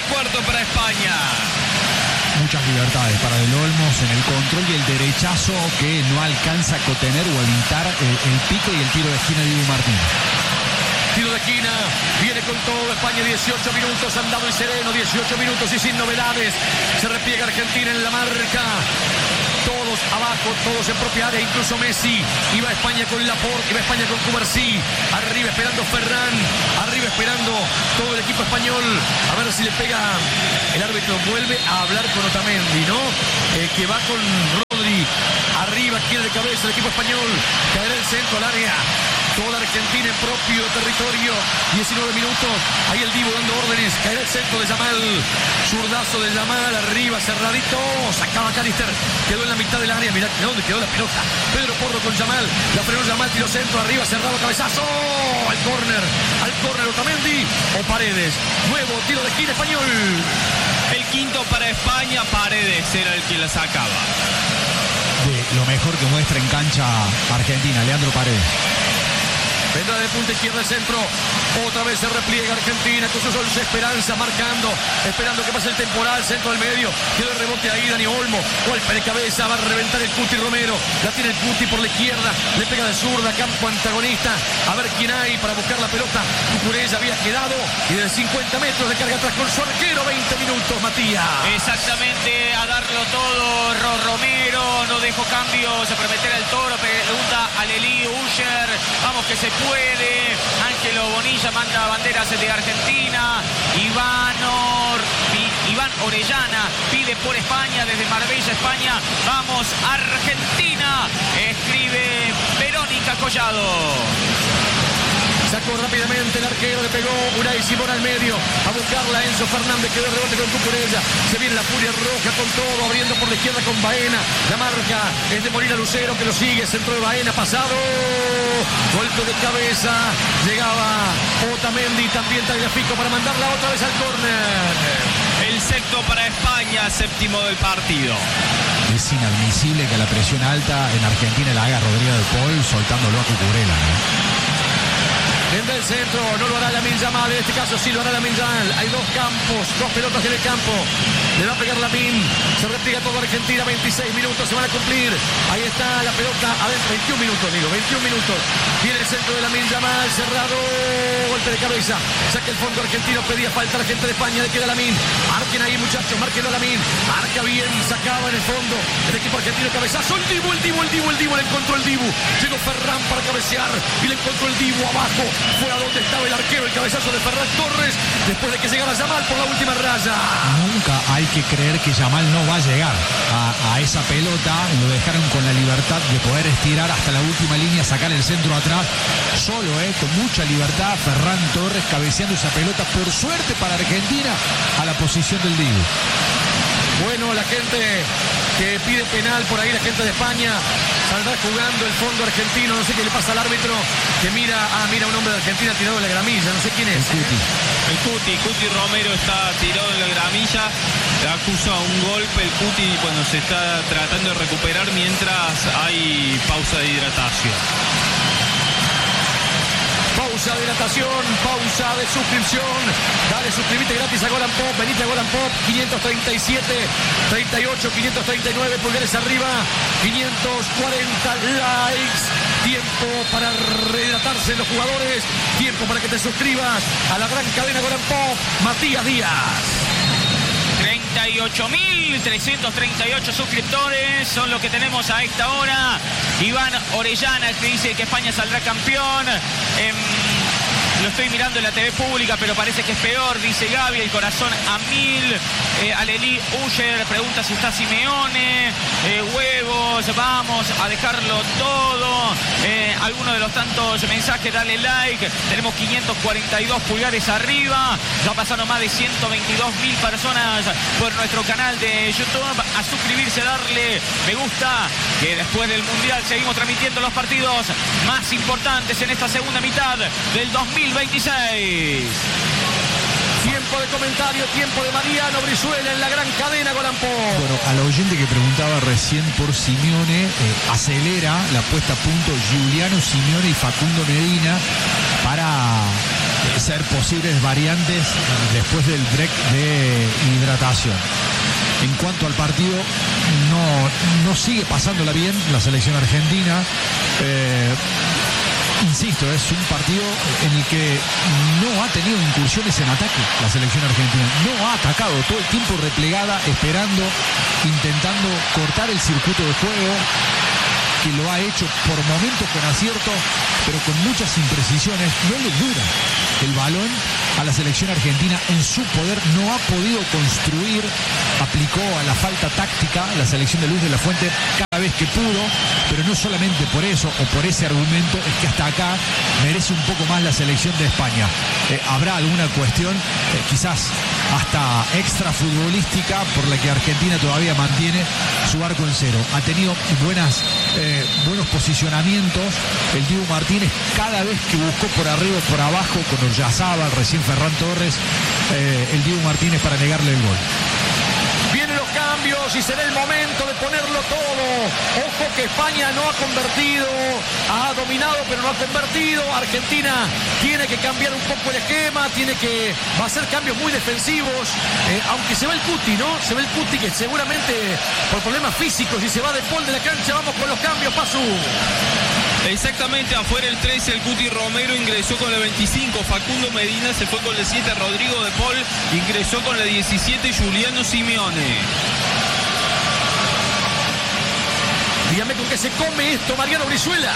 cuarto para España. Muchas libertades para Del Olmos en el control y el derechazo que no alcanza a contener o evitar el pique y el tiro de esquina de Dibu Martínez. Tiro de esquina, viene con todo España, 18 minutos, andado y sereno, 18 minutos y sin novedades. Se repliega Argentina en la marca. Todos abajo, todos en propia área, incluso Messi. Iba España con Laporte, iba España con Cubarsí. Arriba esperando Ferran, arriba esperando todo el equipo español. A ver si le pega. El árbitro vuelve a hablar con Otamendi, ¿no? Que va con Rodri. Arriba, quiere de cabeza el equipo español. Caerá el centro al área. Toda Argentina en propio territorio. 19 minutos. Ahí el Dibu dando órdenes. Caerá el centro de Yamal. Zurdazo de Yamal. Arriba, cerradito. Sacaba Calister. Quedó en la mitad del área. Mirá dónde quedó la pelota. Pedro Porro con Yamal. La frenó Yamal. Tiro centro. Arriba, cerrado. Cabezazo. Al córner. Al córner Otamendi. O Paredes. Nuevo tiro de esquina español. El quinto para España. Paredes era el que la sacaba. De lo mejor que muestra en cancha Argentina, Leandro Paredes. Vendrá de punta izquierda el centro. Otra vez se repliega Argentina con sus 11 Esperanza marcando. Esperando que pase el temporal. Centro del medio. Quedó el rebote ahí Dani Olmo. Golpe de cabeza. Va a reventar el Cuti Romero. La tiene el Cuti por la izquierda. Le pega de zurda. Campo antagonista. A ver quién hay para buscar la pelota. Cucurella había quedado. Y de 50 metros de carga atrás con su arquero. 20 minutos, Matías. Exactamente. A darlo todo. Romero. No dejó cambios. A prometer al Toro. Pregunta a Lelí Usher. Vamos que se puede. Ángelo Bonilla manda banderas de Argentina. Iván Orellana pide por España desde Marbella, España. Vamos, Argentina. Escribe Verónica Collado. Sacó rápidamente el arquero, le pegó Unai Simón al medio. A buscarla Enzo Fernández, quedó el rebote con Cucurella. Se viene la furia roja con todo, abriendo por la izquierda con Baena. La marca es de Molina Lucero, que lo sigue. Centro de Baena, pasado. Golpe de cabeza. Llegaba Otamendi, también Tagliafico para mandarla otra vez al córner. El sexto para España, séptimo del partido. Es inadmisible que a la presión alta en Argentina la haga Rodrigo de Paul soltándolo a Cucurella, ¿no? Desde el centro, no lo hará Lamine Yamal, en este caso sí lo hará Lamine Yamal. Hay dos campos, dos pelotas en el campo. Le va a pegar Lamine, se repliega todo Argentina, 26 minutos se van a cumplir. Ahí está la pelota, adentro, 21 minutos digo, 21 minutos. Viene el centro de Lamine Yamal, cerrado, golpe de cabeza. Saca el fondo argentino, pedía falta a la gente de España, le queda Lamine. Marquen ahí muchachos, marquen a Lamine. Marca bien, sacaba en el fondo el equipo argentino, cabezazo, el Dibu, le encontró el Dibu. Llegó Ferran para cabecear y le encontró el Dibu abajo. Fuera donde estaba el arquero, el cabezazo de Ferran Torres, después de que llegara Yamal por la última raya. Nunca hay que creer que Yamal no va a llegar a esa pelota. Lo dejaron con la libertad de poder estirar hasta la última línea, sacar el centro atrás. Solo, con mucha libertad, Ferran Torres cabeceando esa pelota, por suerte para Argentina, a la posición del Dibu. Bueno, la gente que pide penal por ahí, la gente de España, saldrá jugando el fondo argentino. No sé qué le pasa al árbitro, que mira un hombre de Argentina tirado en la gramilla, no sé quién es. El Cuti Romero está tirado en la gramilla, acusa un golpe el Cuti cuando se está tratando de recuperar mientras hay pausa de hidratación. Pausa de hidratación, pausa de suscripción. Dale, suscríbete gratis a Golan Pop. Venite a Golan Pop. 537, 38, 539 pulgares arriba. 540 likes. Tiempo para rehidratarse los jugadores. Tiempo para que te suscribas a la gran cadena Golan Pop. Matías Díaz. 38.338 suscriptores son los que tenemos a esta hora. Iván Orellana, que dice que España saldrá campeón. Lo estoy mirando en la TV pública, pero parece que es peor, dice Gaby, el corazón a 1000. Alelí Uller pregunta si está Simeone. Huevos, vamos a dejarlo todo. Alguno de los tantos mensajes, dale like. Tenemos 542 pulgares arriba. Ya pasaron más de 122.000 personas por nuestro canal de YouTube. A suscribirse, darle me gusta, que después del Mundial seguimos transmitiendo los partidos más importantes en esta segunda mitad del 2026. Tiempo de comentario, tiempo de Mariano Brizuela en la gran cadena Golan Pop. Bueno, al oyente que preguntaba recién por Simeone, acelera la puesta a punto Giuliano Simeone y Facundo Medina para ser posibles variantes después del break de hidratación. En cuanto al partido, no sigue pasándola bien la selección argentina. Insisto, es un partido en el que no ha tenido incursiones en ataque la selección argentina. No ha atacado, todo el tiempo replegada, esperando, intentando cortar el circuito de juego, que lo ha hecho por momentos con acierto, pero con muchas imprecisiones. No le dura el balón a la selección argentina en su poder. No ha podido construir, aplicó a la falta táctica la selección de Luis de la Fuente cada vez que pudo, pero no solamente por eso o por ese argumento es que hasta acá merece un poco más la selección de España. Habrá alguna cuestión quizás hasta extra futbolística por la que Argentina todavía mantiene su arco en cero. Ha tenido buenos posicionamientos el Dibu Martínez cada vez que buscó por arriba o por abajo con Oryazábal, recién Ferran Torres, el Dibu Martínez para negarle el gol. Vienen los cambios y será el momento de ponerlo todo. Ojo que España no ha convertido, ha dominado pero no ha convertido. Argentina tiene que cambiar un poco el esquema, va a hacer cambios muy defensivos, aunque se ve el Cuti, ¿no? Se ve el Cuti que seguramente por problemas físicos y se va de Paul de la cancha. Vamos con los cambios, Pasu. Exactamente, afuera el 13, el Cuti Romero ingresó con el 25, Facundo Medina se fue con el 7, Rodrigo de Paul ingresó con el 17, Juliano Simeone. Dígame con qué se come esto, Mariano Brizuela.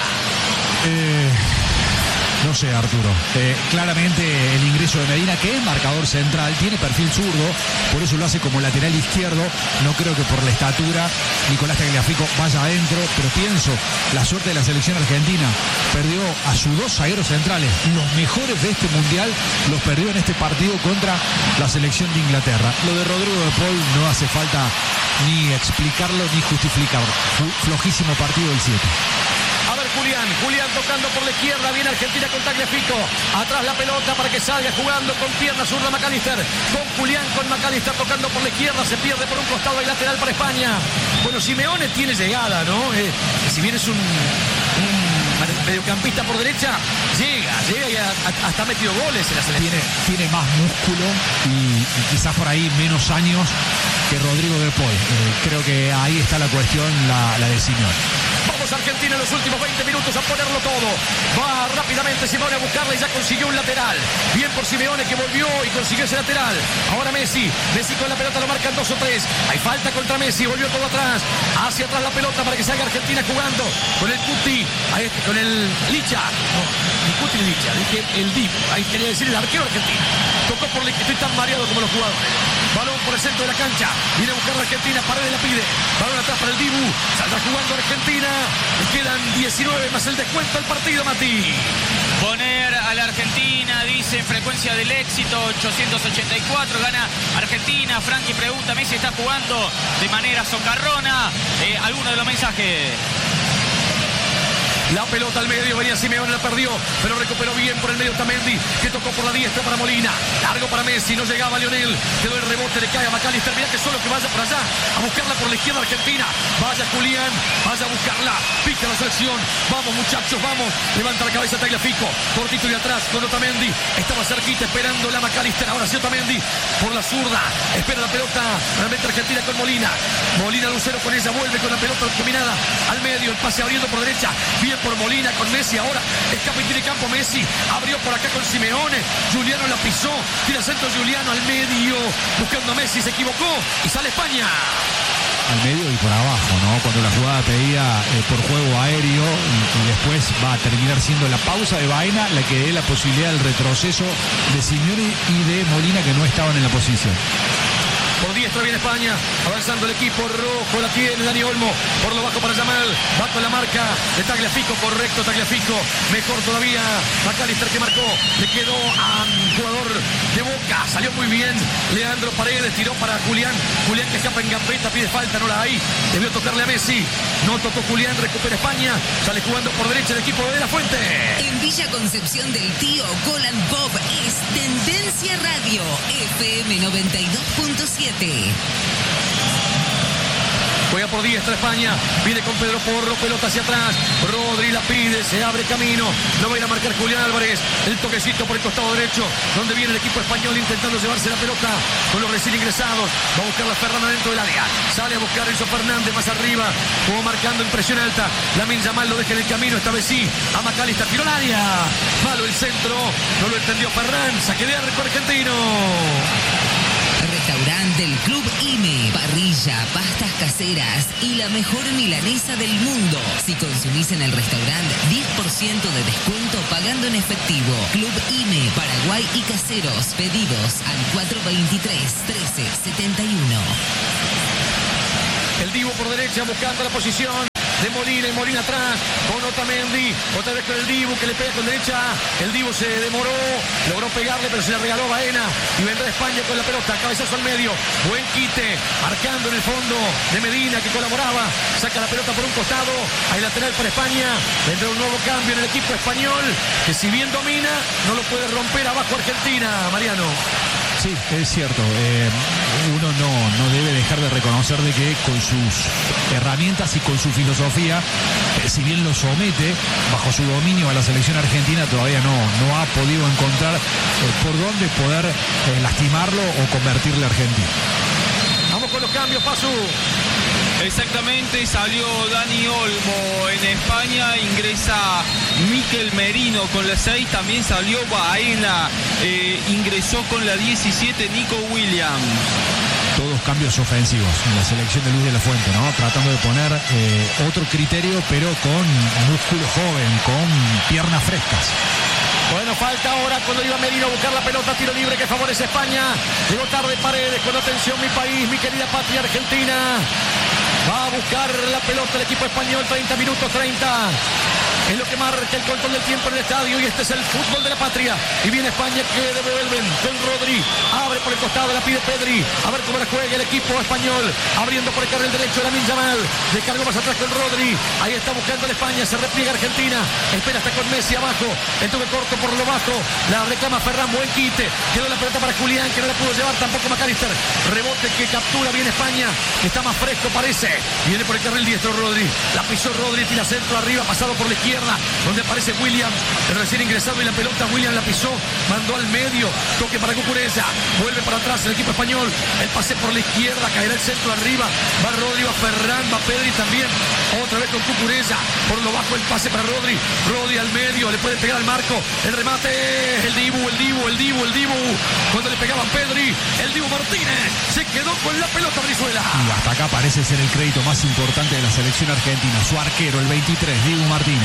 No sé, Arturo. Claramente el ingreso de Medina, que es marcador central, tiene perfil zurdo, por eso lo hace como lateral izquierdo. No creo que por la estatura Nicolás Tagliafico vaya adentro, pero pienso, la suerte de la selección argentina, perdió a sus dos zagueros centrales, los mejores de este mundial, los perdió en este partido contra la selección de Inglaterra. Lo de Rodrigo de Paul no hace falta ni explicarlo ni justificarlo. Flojísimo partido del 7. A ver, Julián tocando por la izquierda, viene Argentina con Tagliafico, atrás la pelota para que salga jugando con pierna zurda McAllister, con McAllister tocando por la izquierda, se pierde por un costado y lateral para España. Bueno, Simeone tiene llegada, ¿no? Si bien es un mediocampista por derecha, llega y hasta ha metido goles en la selección. Tiene más músculo y quizás por ahí menos años que Rodrigo de Paul. Creo que ahí está la cuestión, la de Simeone. Vamos Argentina en los últimos 20 minutos a ponerlo todo. Va rápidamente Simeone a buscarla y ya consiguió un lateral. Bien por Simeone que volvió y consiguió ese lateral. Ahora Messi con la pelota lo marcan 2 o 3. Hay falta contra Messi, volvió todo atrás. Hacia atrás la pelota para que salga Argentina jugando con el Cuti, con el Licha. No, ni Cuti ni Licha, dije el Dibu. Ahí quería decir el arquero argentino. Tocó por la, estoy tan mareado como los jugadores. Balón por el centro de la cancha. Viene a buscar a Argentina, Paredes la pide. Balón atrás para el Dibu. Saldrá jugando Argentina. Le quedan 19 más el descuento del partido, Mati. Poner a la Argentina, dice en frecuencia del éxito, 884, gana Argentina. Frankie pregunta, Messi está jugando de manera socarrona. ¿Alguno de los mensajes? La pelota al medio, venía Simeone, la perdió, pero recuperó bien por el medio Otamendi, que tocó por la diestra para Molina. Largo para Messi, no llegaba Lionel, quedó el rebote, le cae a McAllister. Mirá que solo que vaya por allá, a buscarla por la izquierda Argentina. Vaya Julián, vaya a buscarla, pica la selección. Vamos muchachos, vamos. Levanta la cabeza Tagliafico, cortito y atrás con Otamendi. Estaba cerquita esperando la McAllister, ahora sí Otamendi, por la zurda. Espera la pelota, realmente Argentina con Molina. Molina Lucero con ella, vuelve con la pelota combinada al medio, el pase abriendo por derecha. Bien por Molina con Messi, ahora escapa y tiene campo Messi, abrió por acá con Simeone, Juliano la pisó, tira centro Juliano al medio, buscando a Messi, se equivocó y sale España. Al medio y por abajo, ¿no? Cuando la jugada pedía por juego aéreo y después va a terminar siendo la pausa de Baena la que dé la posibilidad del retroceso de Simeone y de Molina, que no estaban en la posición. Por diestra viene España, avanzando el equipo rojo, la tiene Dani Olmo, por lo bajo para Yamal, va con la marca de Tagliafico, correcto Tagliafico, mejor todavía McAllister que marcó, le quedó a un jugador de Boca, salió muy bien, Leandro Paredes, tiró para Julián que escapa en gambeta, pide falta, no la hay, debió tocarle a Messi, no tocó Julián, recupera España, sale jugando por derecha el equipo de la Fuente. En Villa Concepción del Tío, Golan Pop es Tendencia Radio, FM 92.7. Juega por diestra España. Viene con Pedro Porro. Pelota hacia atrás. Rodri la pide. Se abre camino. Lo va a ir a marcar Julián Álvarez. El toquecito por el costado derecho. Donde viene el equipo español intentando llevarse la pelota con los recién ingresados. Va a buscar la Ferran dentro del área. Sale a buscar Enzo Fernández más arriba. Como marcando en presión alta. Lamine Yamal lo deja en el camino. Esta vez sí. A McAllister. Tiro al área. Malo el centro. No lo entendió Ferran. Saque de arco argentino. Restaurante del Club IME, parrilla, pastas caseras y la mejor milanesa del mundo. Si consumís en el restaurante, 10% de descuento pagando en efectivo. Club IME, Paraguay y Caseros. Pedidos al 423-1371. El Dibu por derecha buscando la posición de Molina y Molina atrás con Otamendi, otra vez con el Dibu que le pega con derecha. El Dibu se demoró, logró pegarle pero se le regaló Baena y vendrá España con la pelota, cabezazo al medio, buen quite, marcando en el fondo de Medina que colaboraba, saca la pelota por un costado, hay lateral para España, vendrá un nuevo cambio en el equipo español que si bien domina no lo puede romper abajo Argentina, Mariano. Sí, es cierto. Uno no debe dejar de reconocer de que con sus herramientas y con su filosofía, si bien lo somete bajo su dominio a la selección argentina, todavía no ha podido encontrar por dónde poder lastimarlo o convertirle a Argentina. Vamos con los cambios, Pasu. Exactamente, salió Dani Olmo en España, ingresa Mikel Merino con la 6, también salió Baena, ingresó con la 17 Nico Williams. Todos cambios ofensivos en la selección de Luis de la Fuente, ¿no? Tratando de poner otro criterio, pero con músculo joven, con piernas frescas. Bueno, falta ahora cuando iba Merino a buscar la pelota, tiro libre que favorece a España. Llegó tarde Paredes, con atención mi país, mi querida patria Argentina. Va a buscar la pelota el equipo español, 30 minutos 30. Es lo que marca el control del tiempo en el estadio y este es el fútbol de la patria. Y viene España que devuelven con Rodri. Abre por el costado, la pide Pedri. A ver cómo la juega el equipo español. Abriendo por el carril derecho Lamine Yamal. Descargó más atrás con Rodri. Ahí está buscando la España. Se repliega Argentina. Espera hasta con Messi abajo. El toque corto por lo bajo. La reclama Ferran. Buen quite. Quedó la pelota para Julián que no la pudo llevar tampoco McAllister. Rebote que captura bien España. Está más fresco parece. Viene por el carril diestro Rodri. La pisó Rodri. Tira centro arriba. Pasado por la izquierda. Donde aparece Williams, el recién ingresado y la pelota Williams la pisó, mandó al medio, toque para Cucurella, vuelve para atrás el equipo español, el pase por la izquierda, caerá el centro arriba, va Rodri, va Ferran, va Pedri también, otra vez con Cucurella, por lo bajo el pase para Rodri, Rodri al medio, le puede pegar al marco, el remate, el Dibu, cuando le pegaban Pedri, el Dibu Martínez, se quedó con la pelota Brizuela. Y hasta acá parece ser el crédito más importante de la selección argentina, su arquero, el 23, Dibu Martínez.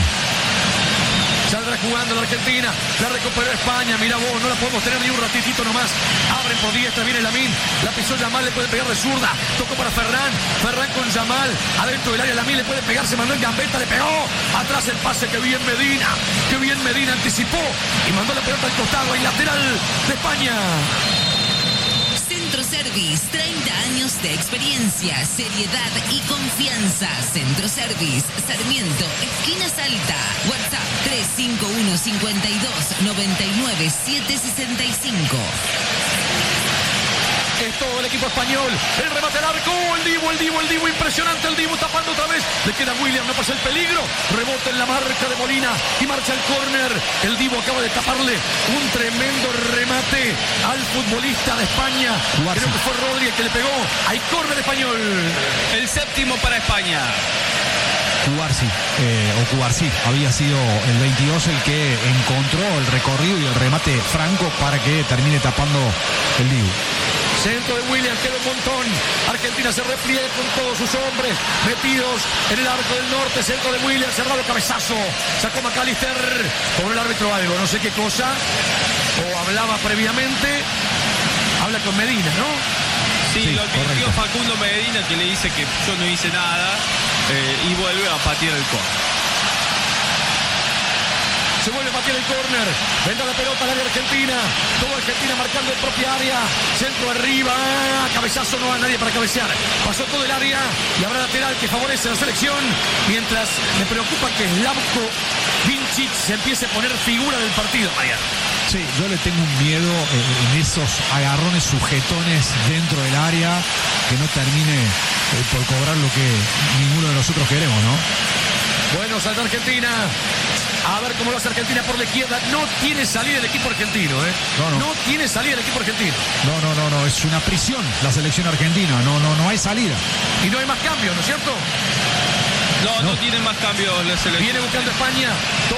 Saldrá jugando la Argentina, la recuperó España, mira vos, no la podemos tener ni un ratitito nomás. Abren por diestra, viene Lamine, la pisó Yamal, le puede pegar de zurda, tocó para Ferran con Yamal, adentro del área Lamine le puede pegar, se mandó en gambeta, le pegó, atrás el pase, que bien Medina anticipó y mandó la pelota al costado, y lateral de España. Centro Service, 30 años de experiencia, seriedad y confianza. Centro Service, Sarmiento, esquina Salta. WhatsApp 351 52 99 765. Es todo el equipo español. El remate al arco. El Dibu. Impresionante el Dibu tapando otra vez. Le queda Williams. No pasa el peligro. Rebote en la marca de Molina. Y marcha el córner. El Dibu acaba de taparle un tremendo remate al futbolista de España. Creo que fue Rodri el que le pegó. Hay córner español. El séptimo para España. Cubarsí había sido el 22 el que encontró el recorrido y el remate franco para que termine tapando el Dibu. Centro de Williams, queda un montón. Argentina se repliega con todos sus hombres metidos en el arco del norte. Centro de Williams, cerrado, cabezazo. Sacó McAllister. Con el árbitro algo, no sé qué cosa. O hablaba previamente. Habla con Medina, ¿no? Sí, lo advirtió Facundo Medina, que le dice que yo no hice nada, y vuelve a patear el córner. Se vuelve a patear el córner. Vendrá la pelota al área argentina. Todo Argentina marcando en propia área. Centro arriba. Cabezazo, no hay nadie para cabecear. Pasó todo el área y habrá lateral que favorece a la selección. Mientras me preocupa que Slavko Vincic se empiece a poner figura del partido, Mariano. Sí, yo le tengo un miedo en esos agarrones sujetones dentro del área, que no termine por cobrar lo que ninguno de nosotros queremos, ¿no? Bueno, salta Argentina. A ver cómo lo hace Argentina por la izquierda. No tiene salida el equipo argentino, ¿eh? No tiene salida el equipo argentino. No, es una prisión la selección argentina. No hay salida. Y no hay más cambios, ¿no es cierto? No tiene más cambios la selección. Viene buscando España.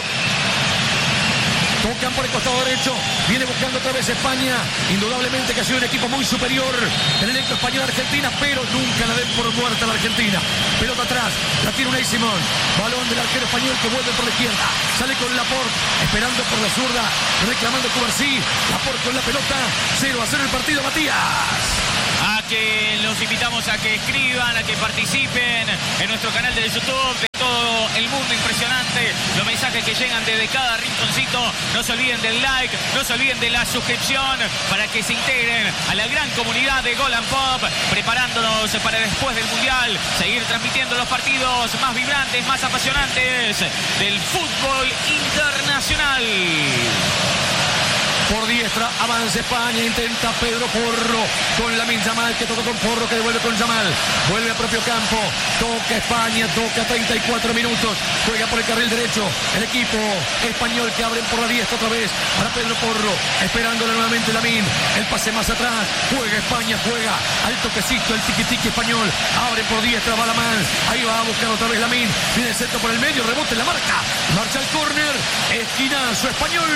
Tocan por el costado derecho. Viene buscando otra vez España. Indudablemente que ha sido un equipo muy superior el elenco español a Argentina, pero nunca la den por muerta a la Argentina. Pelota atrás. La tiene Unai Simón. Balón del arquero español que vuelve por la izquierda. Sale con Laporte. Esperando por la zurda. Reclamando Cubarsí. Laporte con la pelota. 0-0 el partido, Matías. A que los invitamos a que escriban, a que participen en nuestro canal de YouTube, de todo el mundo. Impresionante los mensajes que llegan desde cada rinconcito. No se olviden del like, no se olviden de la suscripción para que se integren a la gran comunidad de Gol and Pop, preparándonos para después del Mundial seguir transmitiendo los partidos más vibrantes, más apasionantes del fútbol internacional. Por diestra, avanza España, intenta Pedro Porro con Lamine Yamal, que toca con Porro, que devuelve con Yamal, vuelve a propio campo, toca España, toca 34 minutos, juega por el carril derecho, el equipo español que abren por la diestra otra vez para Pedro Porro, esperándole nuevamente Lamine, el pase más atrás, juega España, juega al toquecito, el tiqui-tiqui español, abre por diestra, va Lamán, ahí va a buscar otra vez Lamine, viene el centro por el medio, rebote en la marca, marcha el córner, esquinazo español.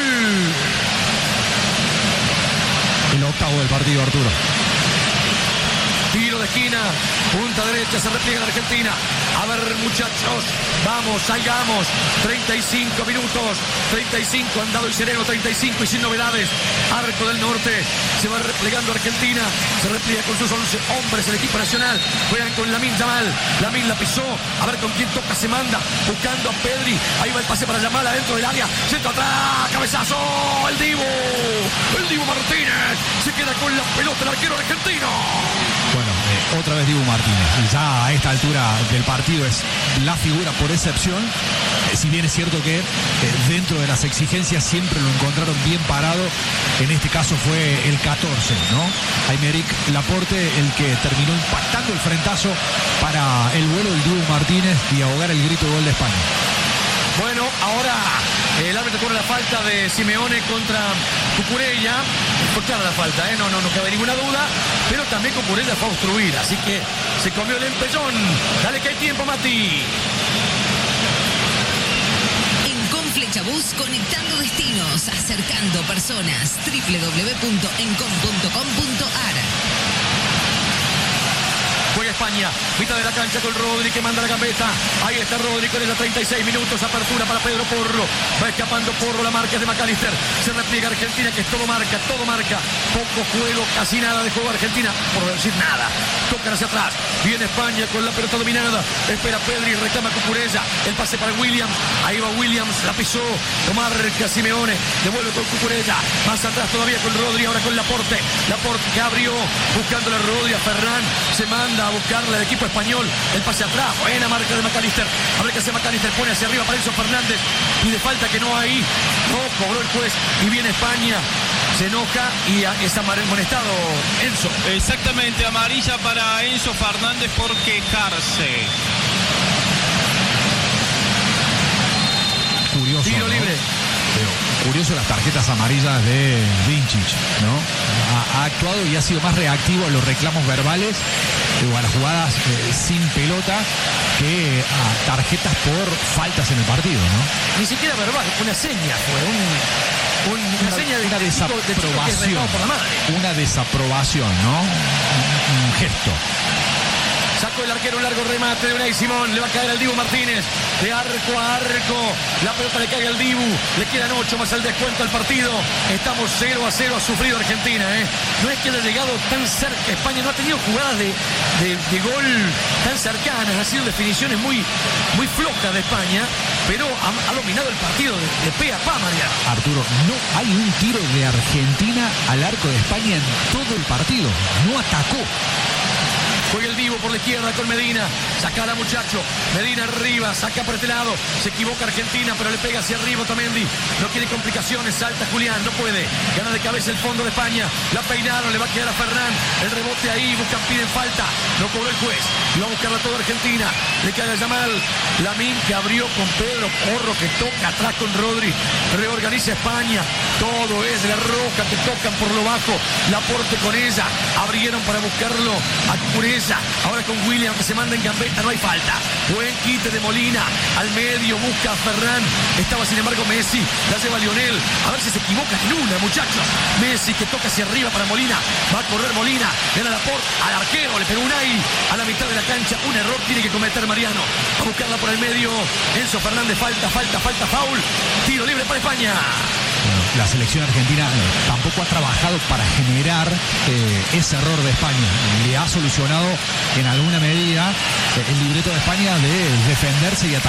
El octavo del partido, Arturo. Tiro de esquina, punta derecha, se repliega en Argentina. A ver, muchachos, vamos, salgamos. 35 minutos, 35, andado y sereno, 35 y sin novedades. Arco del Norte, se va replegando Argentina, se repliega con sus 11 hombres el equipo nacional. Juegan con Lamine Yamal, Lamine la pisó, a ver con quién toca, se manda, buscando a Pedri. Ahí va el pase para Yamal adentro del área, centro atrás, cabezazo, el Dibu Martínez, se queda con la pelota el arquero argentino. Bueno, otra vez Dibu Martínez. Ya a esta altura del partido es la figura por excepción. Si bien es cierto que dentro de las exigencias siempre lo encontraron bien parado. En este caso fue el 14, ¿no? Aymeric Laporte el que terminó impactando el frentazo para el vuelo del Dibu Martínez y ahogar el grito de gol de España. Bueno, ahora el árbitro cobra la falta de Simeone contra Cucurella. Fue clara la falta, no cabe ninguna duda. Pero también Cucurella fue a obstruir, así que se comió el empellón. Dale que hay tiempo, Mati. En Conflechabús, conectando destinos, acercando personas. www.encom.com.ar. Juega España, mitad de la cancha con Rodri que manda la gambeta. Ahí está Rodri con esa 36 minutos, apertura para Pedro Porro. Va escapando Porro, la marca de McAllister. Se repliega Argentina, que todo marca. Poco juego, casi nada de juego Argentina, por no decir nada. Tocan hacia atrás, viene España con la pelota dominada. Espera Pedri, reclama Cucurella. El pase para Williams, ahí va Williams, la pisó. Lo marca Simeone, devuelve con Cucurella. Más atrás todavía con Rodri, ahora con Laporte. Laporte que abrió, buscándole a Rodri, a Ferran. Se manda a buscarle al equipo español, el pase atrás, buena marca de McAllister, a ver qué hace McAllister, pone hacia arriba para Enzo Fernández, y de falta que no hay, no cobró el juez, y viene España, se enoja y es amonestado Enzo. Exactamente, amarilla para Enzo Fernández por quejarse. Curioso, tiro ¿no? libre. Curioso las tarjetas amarillas de Vincic, ¿no? Ha actuado y ha sido más reactivo a los reclamos verbales o a las jugadas sin pelota que a tarjetas por faltas en el partido, ¿no? Ni siquiera verbal, una seña fue, una seña de una desaprobación, una desaprobación, ¿no? Un gesto. Sacó el arquero, un largo remate de Unai Simón. Le va a caer al Dibu Martínez. De arco a arco. La pelota le cae al Dibu. Le quedan 8 más el descuento al partido. Estamos 0-0. Ha sufrido Argentina. No es que haya llegado tan cerca. España no ha tenido jugadas de gol tan cercanas. Ha sido definiciones muy flojas de España. pero ha dominado el partido de pe a pa, Mariano. Arturo, no hay un tiro de Argentina al arco de España en todo el partido. No atacó. Juega el Divo por la izquierda con Medina. Sacará muchacho. Medina arriba. Saca por este lado. Se equivoca Argentina, pero le pega hacia arriba Otamendi. No quiere complicaciones. Salta Julián. No puede. Gana de cabeza el fondo de España. La peinaron. Le va a quedar a Ferran. El rebote ahí. Buscan, piden falta. No cobró el juez. Lo va a buscarla toda Argentina. Le cae a Yamal. Lamín que abrió con Pedro Porro, que toca atrás con Rodri. Reorganiza España. Todo es de la Roca, que tocan por lo bajo. Laporte con ella. Abrieron para buscarlo a Cureza. Ahora con William, que se manda en gambeta. No hay falta. Buen quite de Molina. Al medio busca a Ferran. Estaba sin embargo Messi. La lleva Lionel. A ver si se equivoca en una, muchachos. Messi que toca hacia arriba para Molina. Va a correr Molina. Gana Laporte al arquero. Le pegó un ahí a la mitad de la cancha. Un error tiene que cometer Mariano. A buscarla por el medio. Enzo Fernández. Falta, foul. Tiro libre para España. La selección argentina tampoco ha trabajado para generar ese error de España. Le ha solucionado en alguna medida el libreto de España de defenderse y atacar.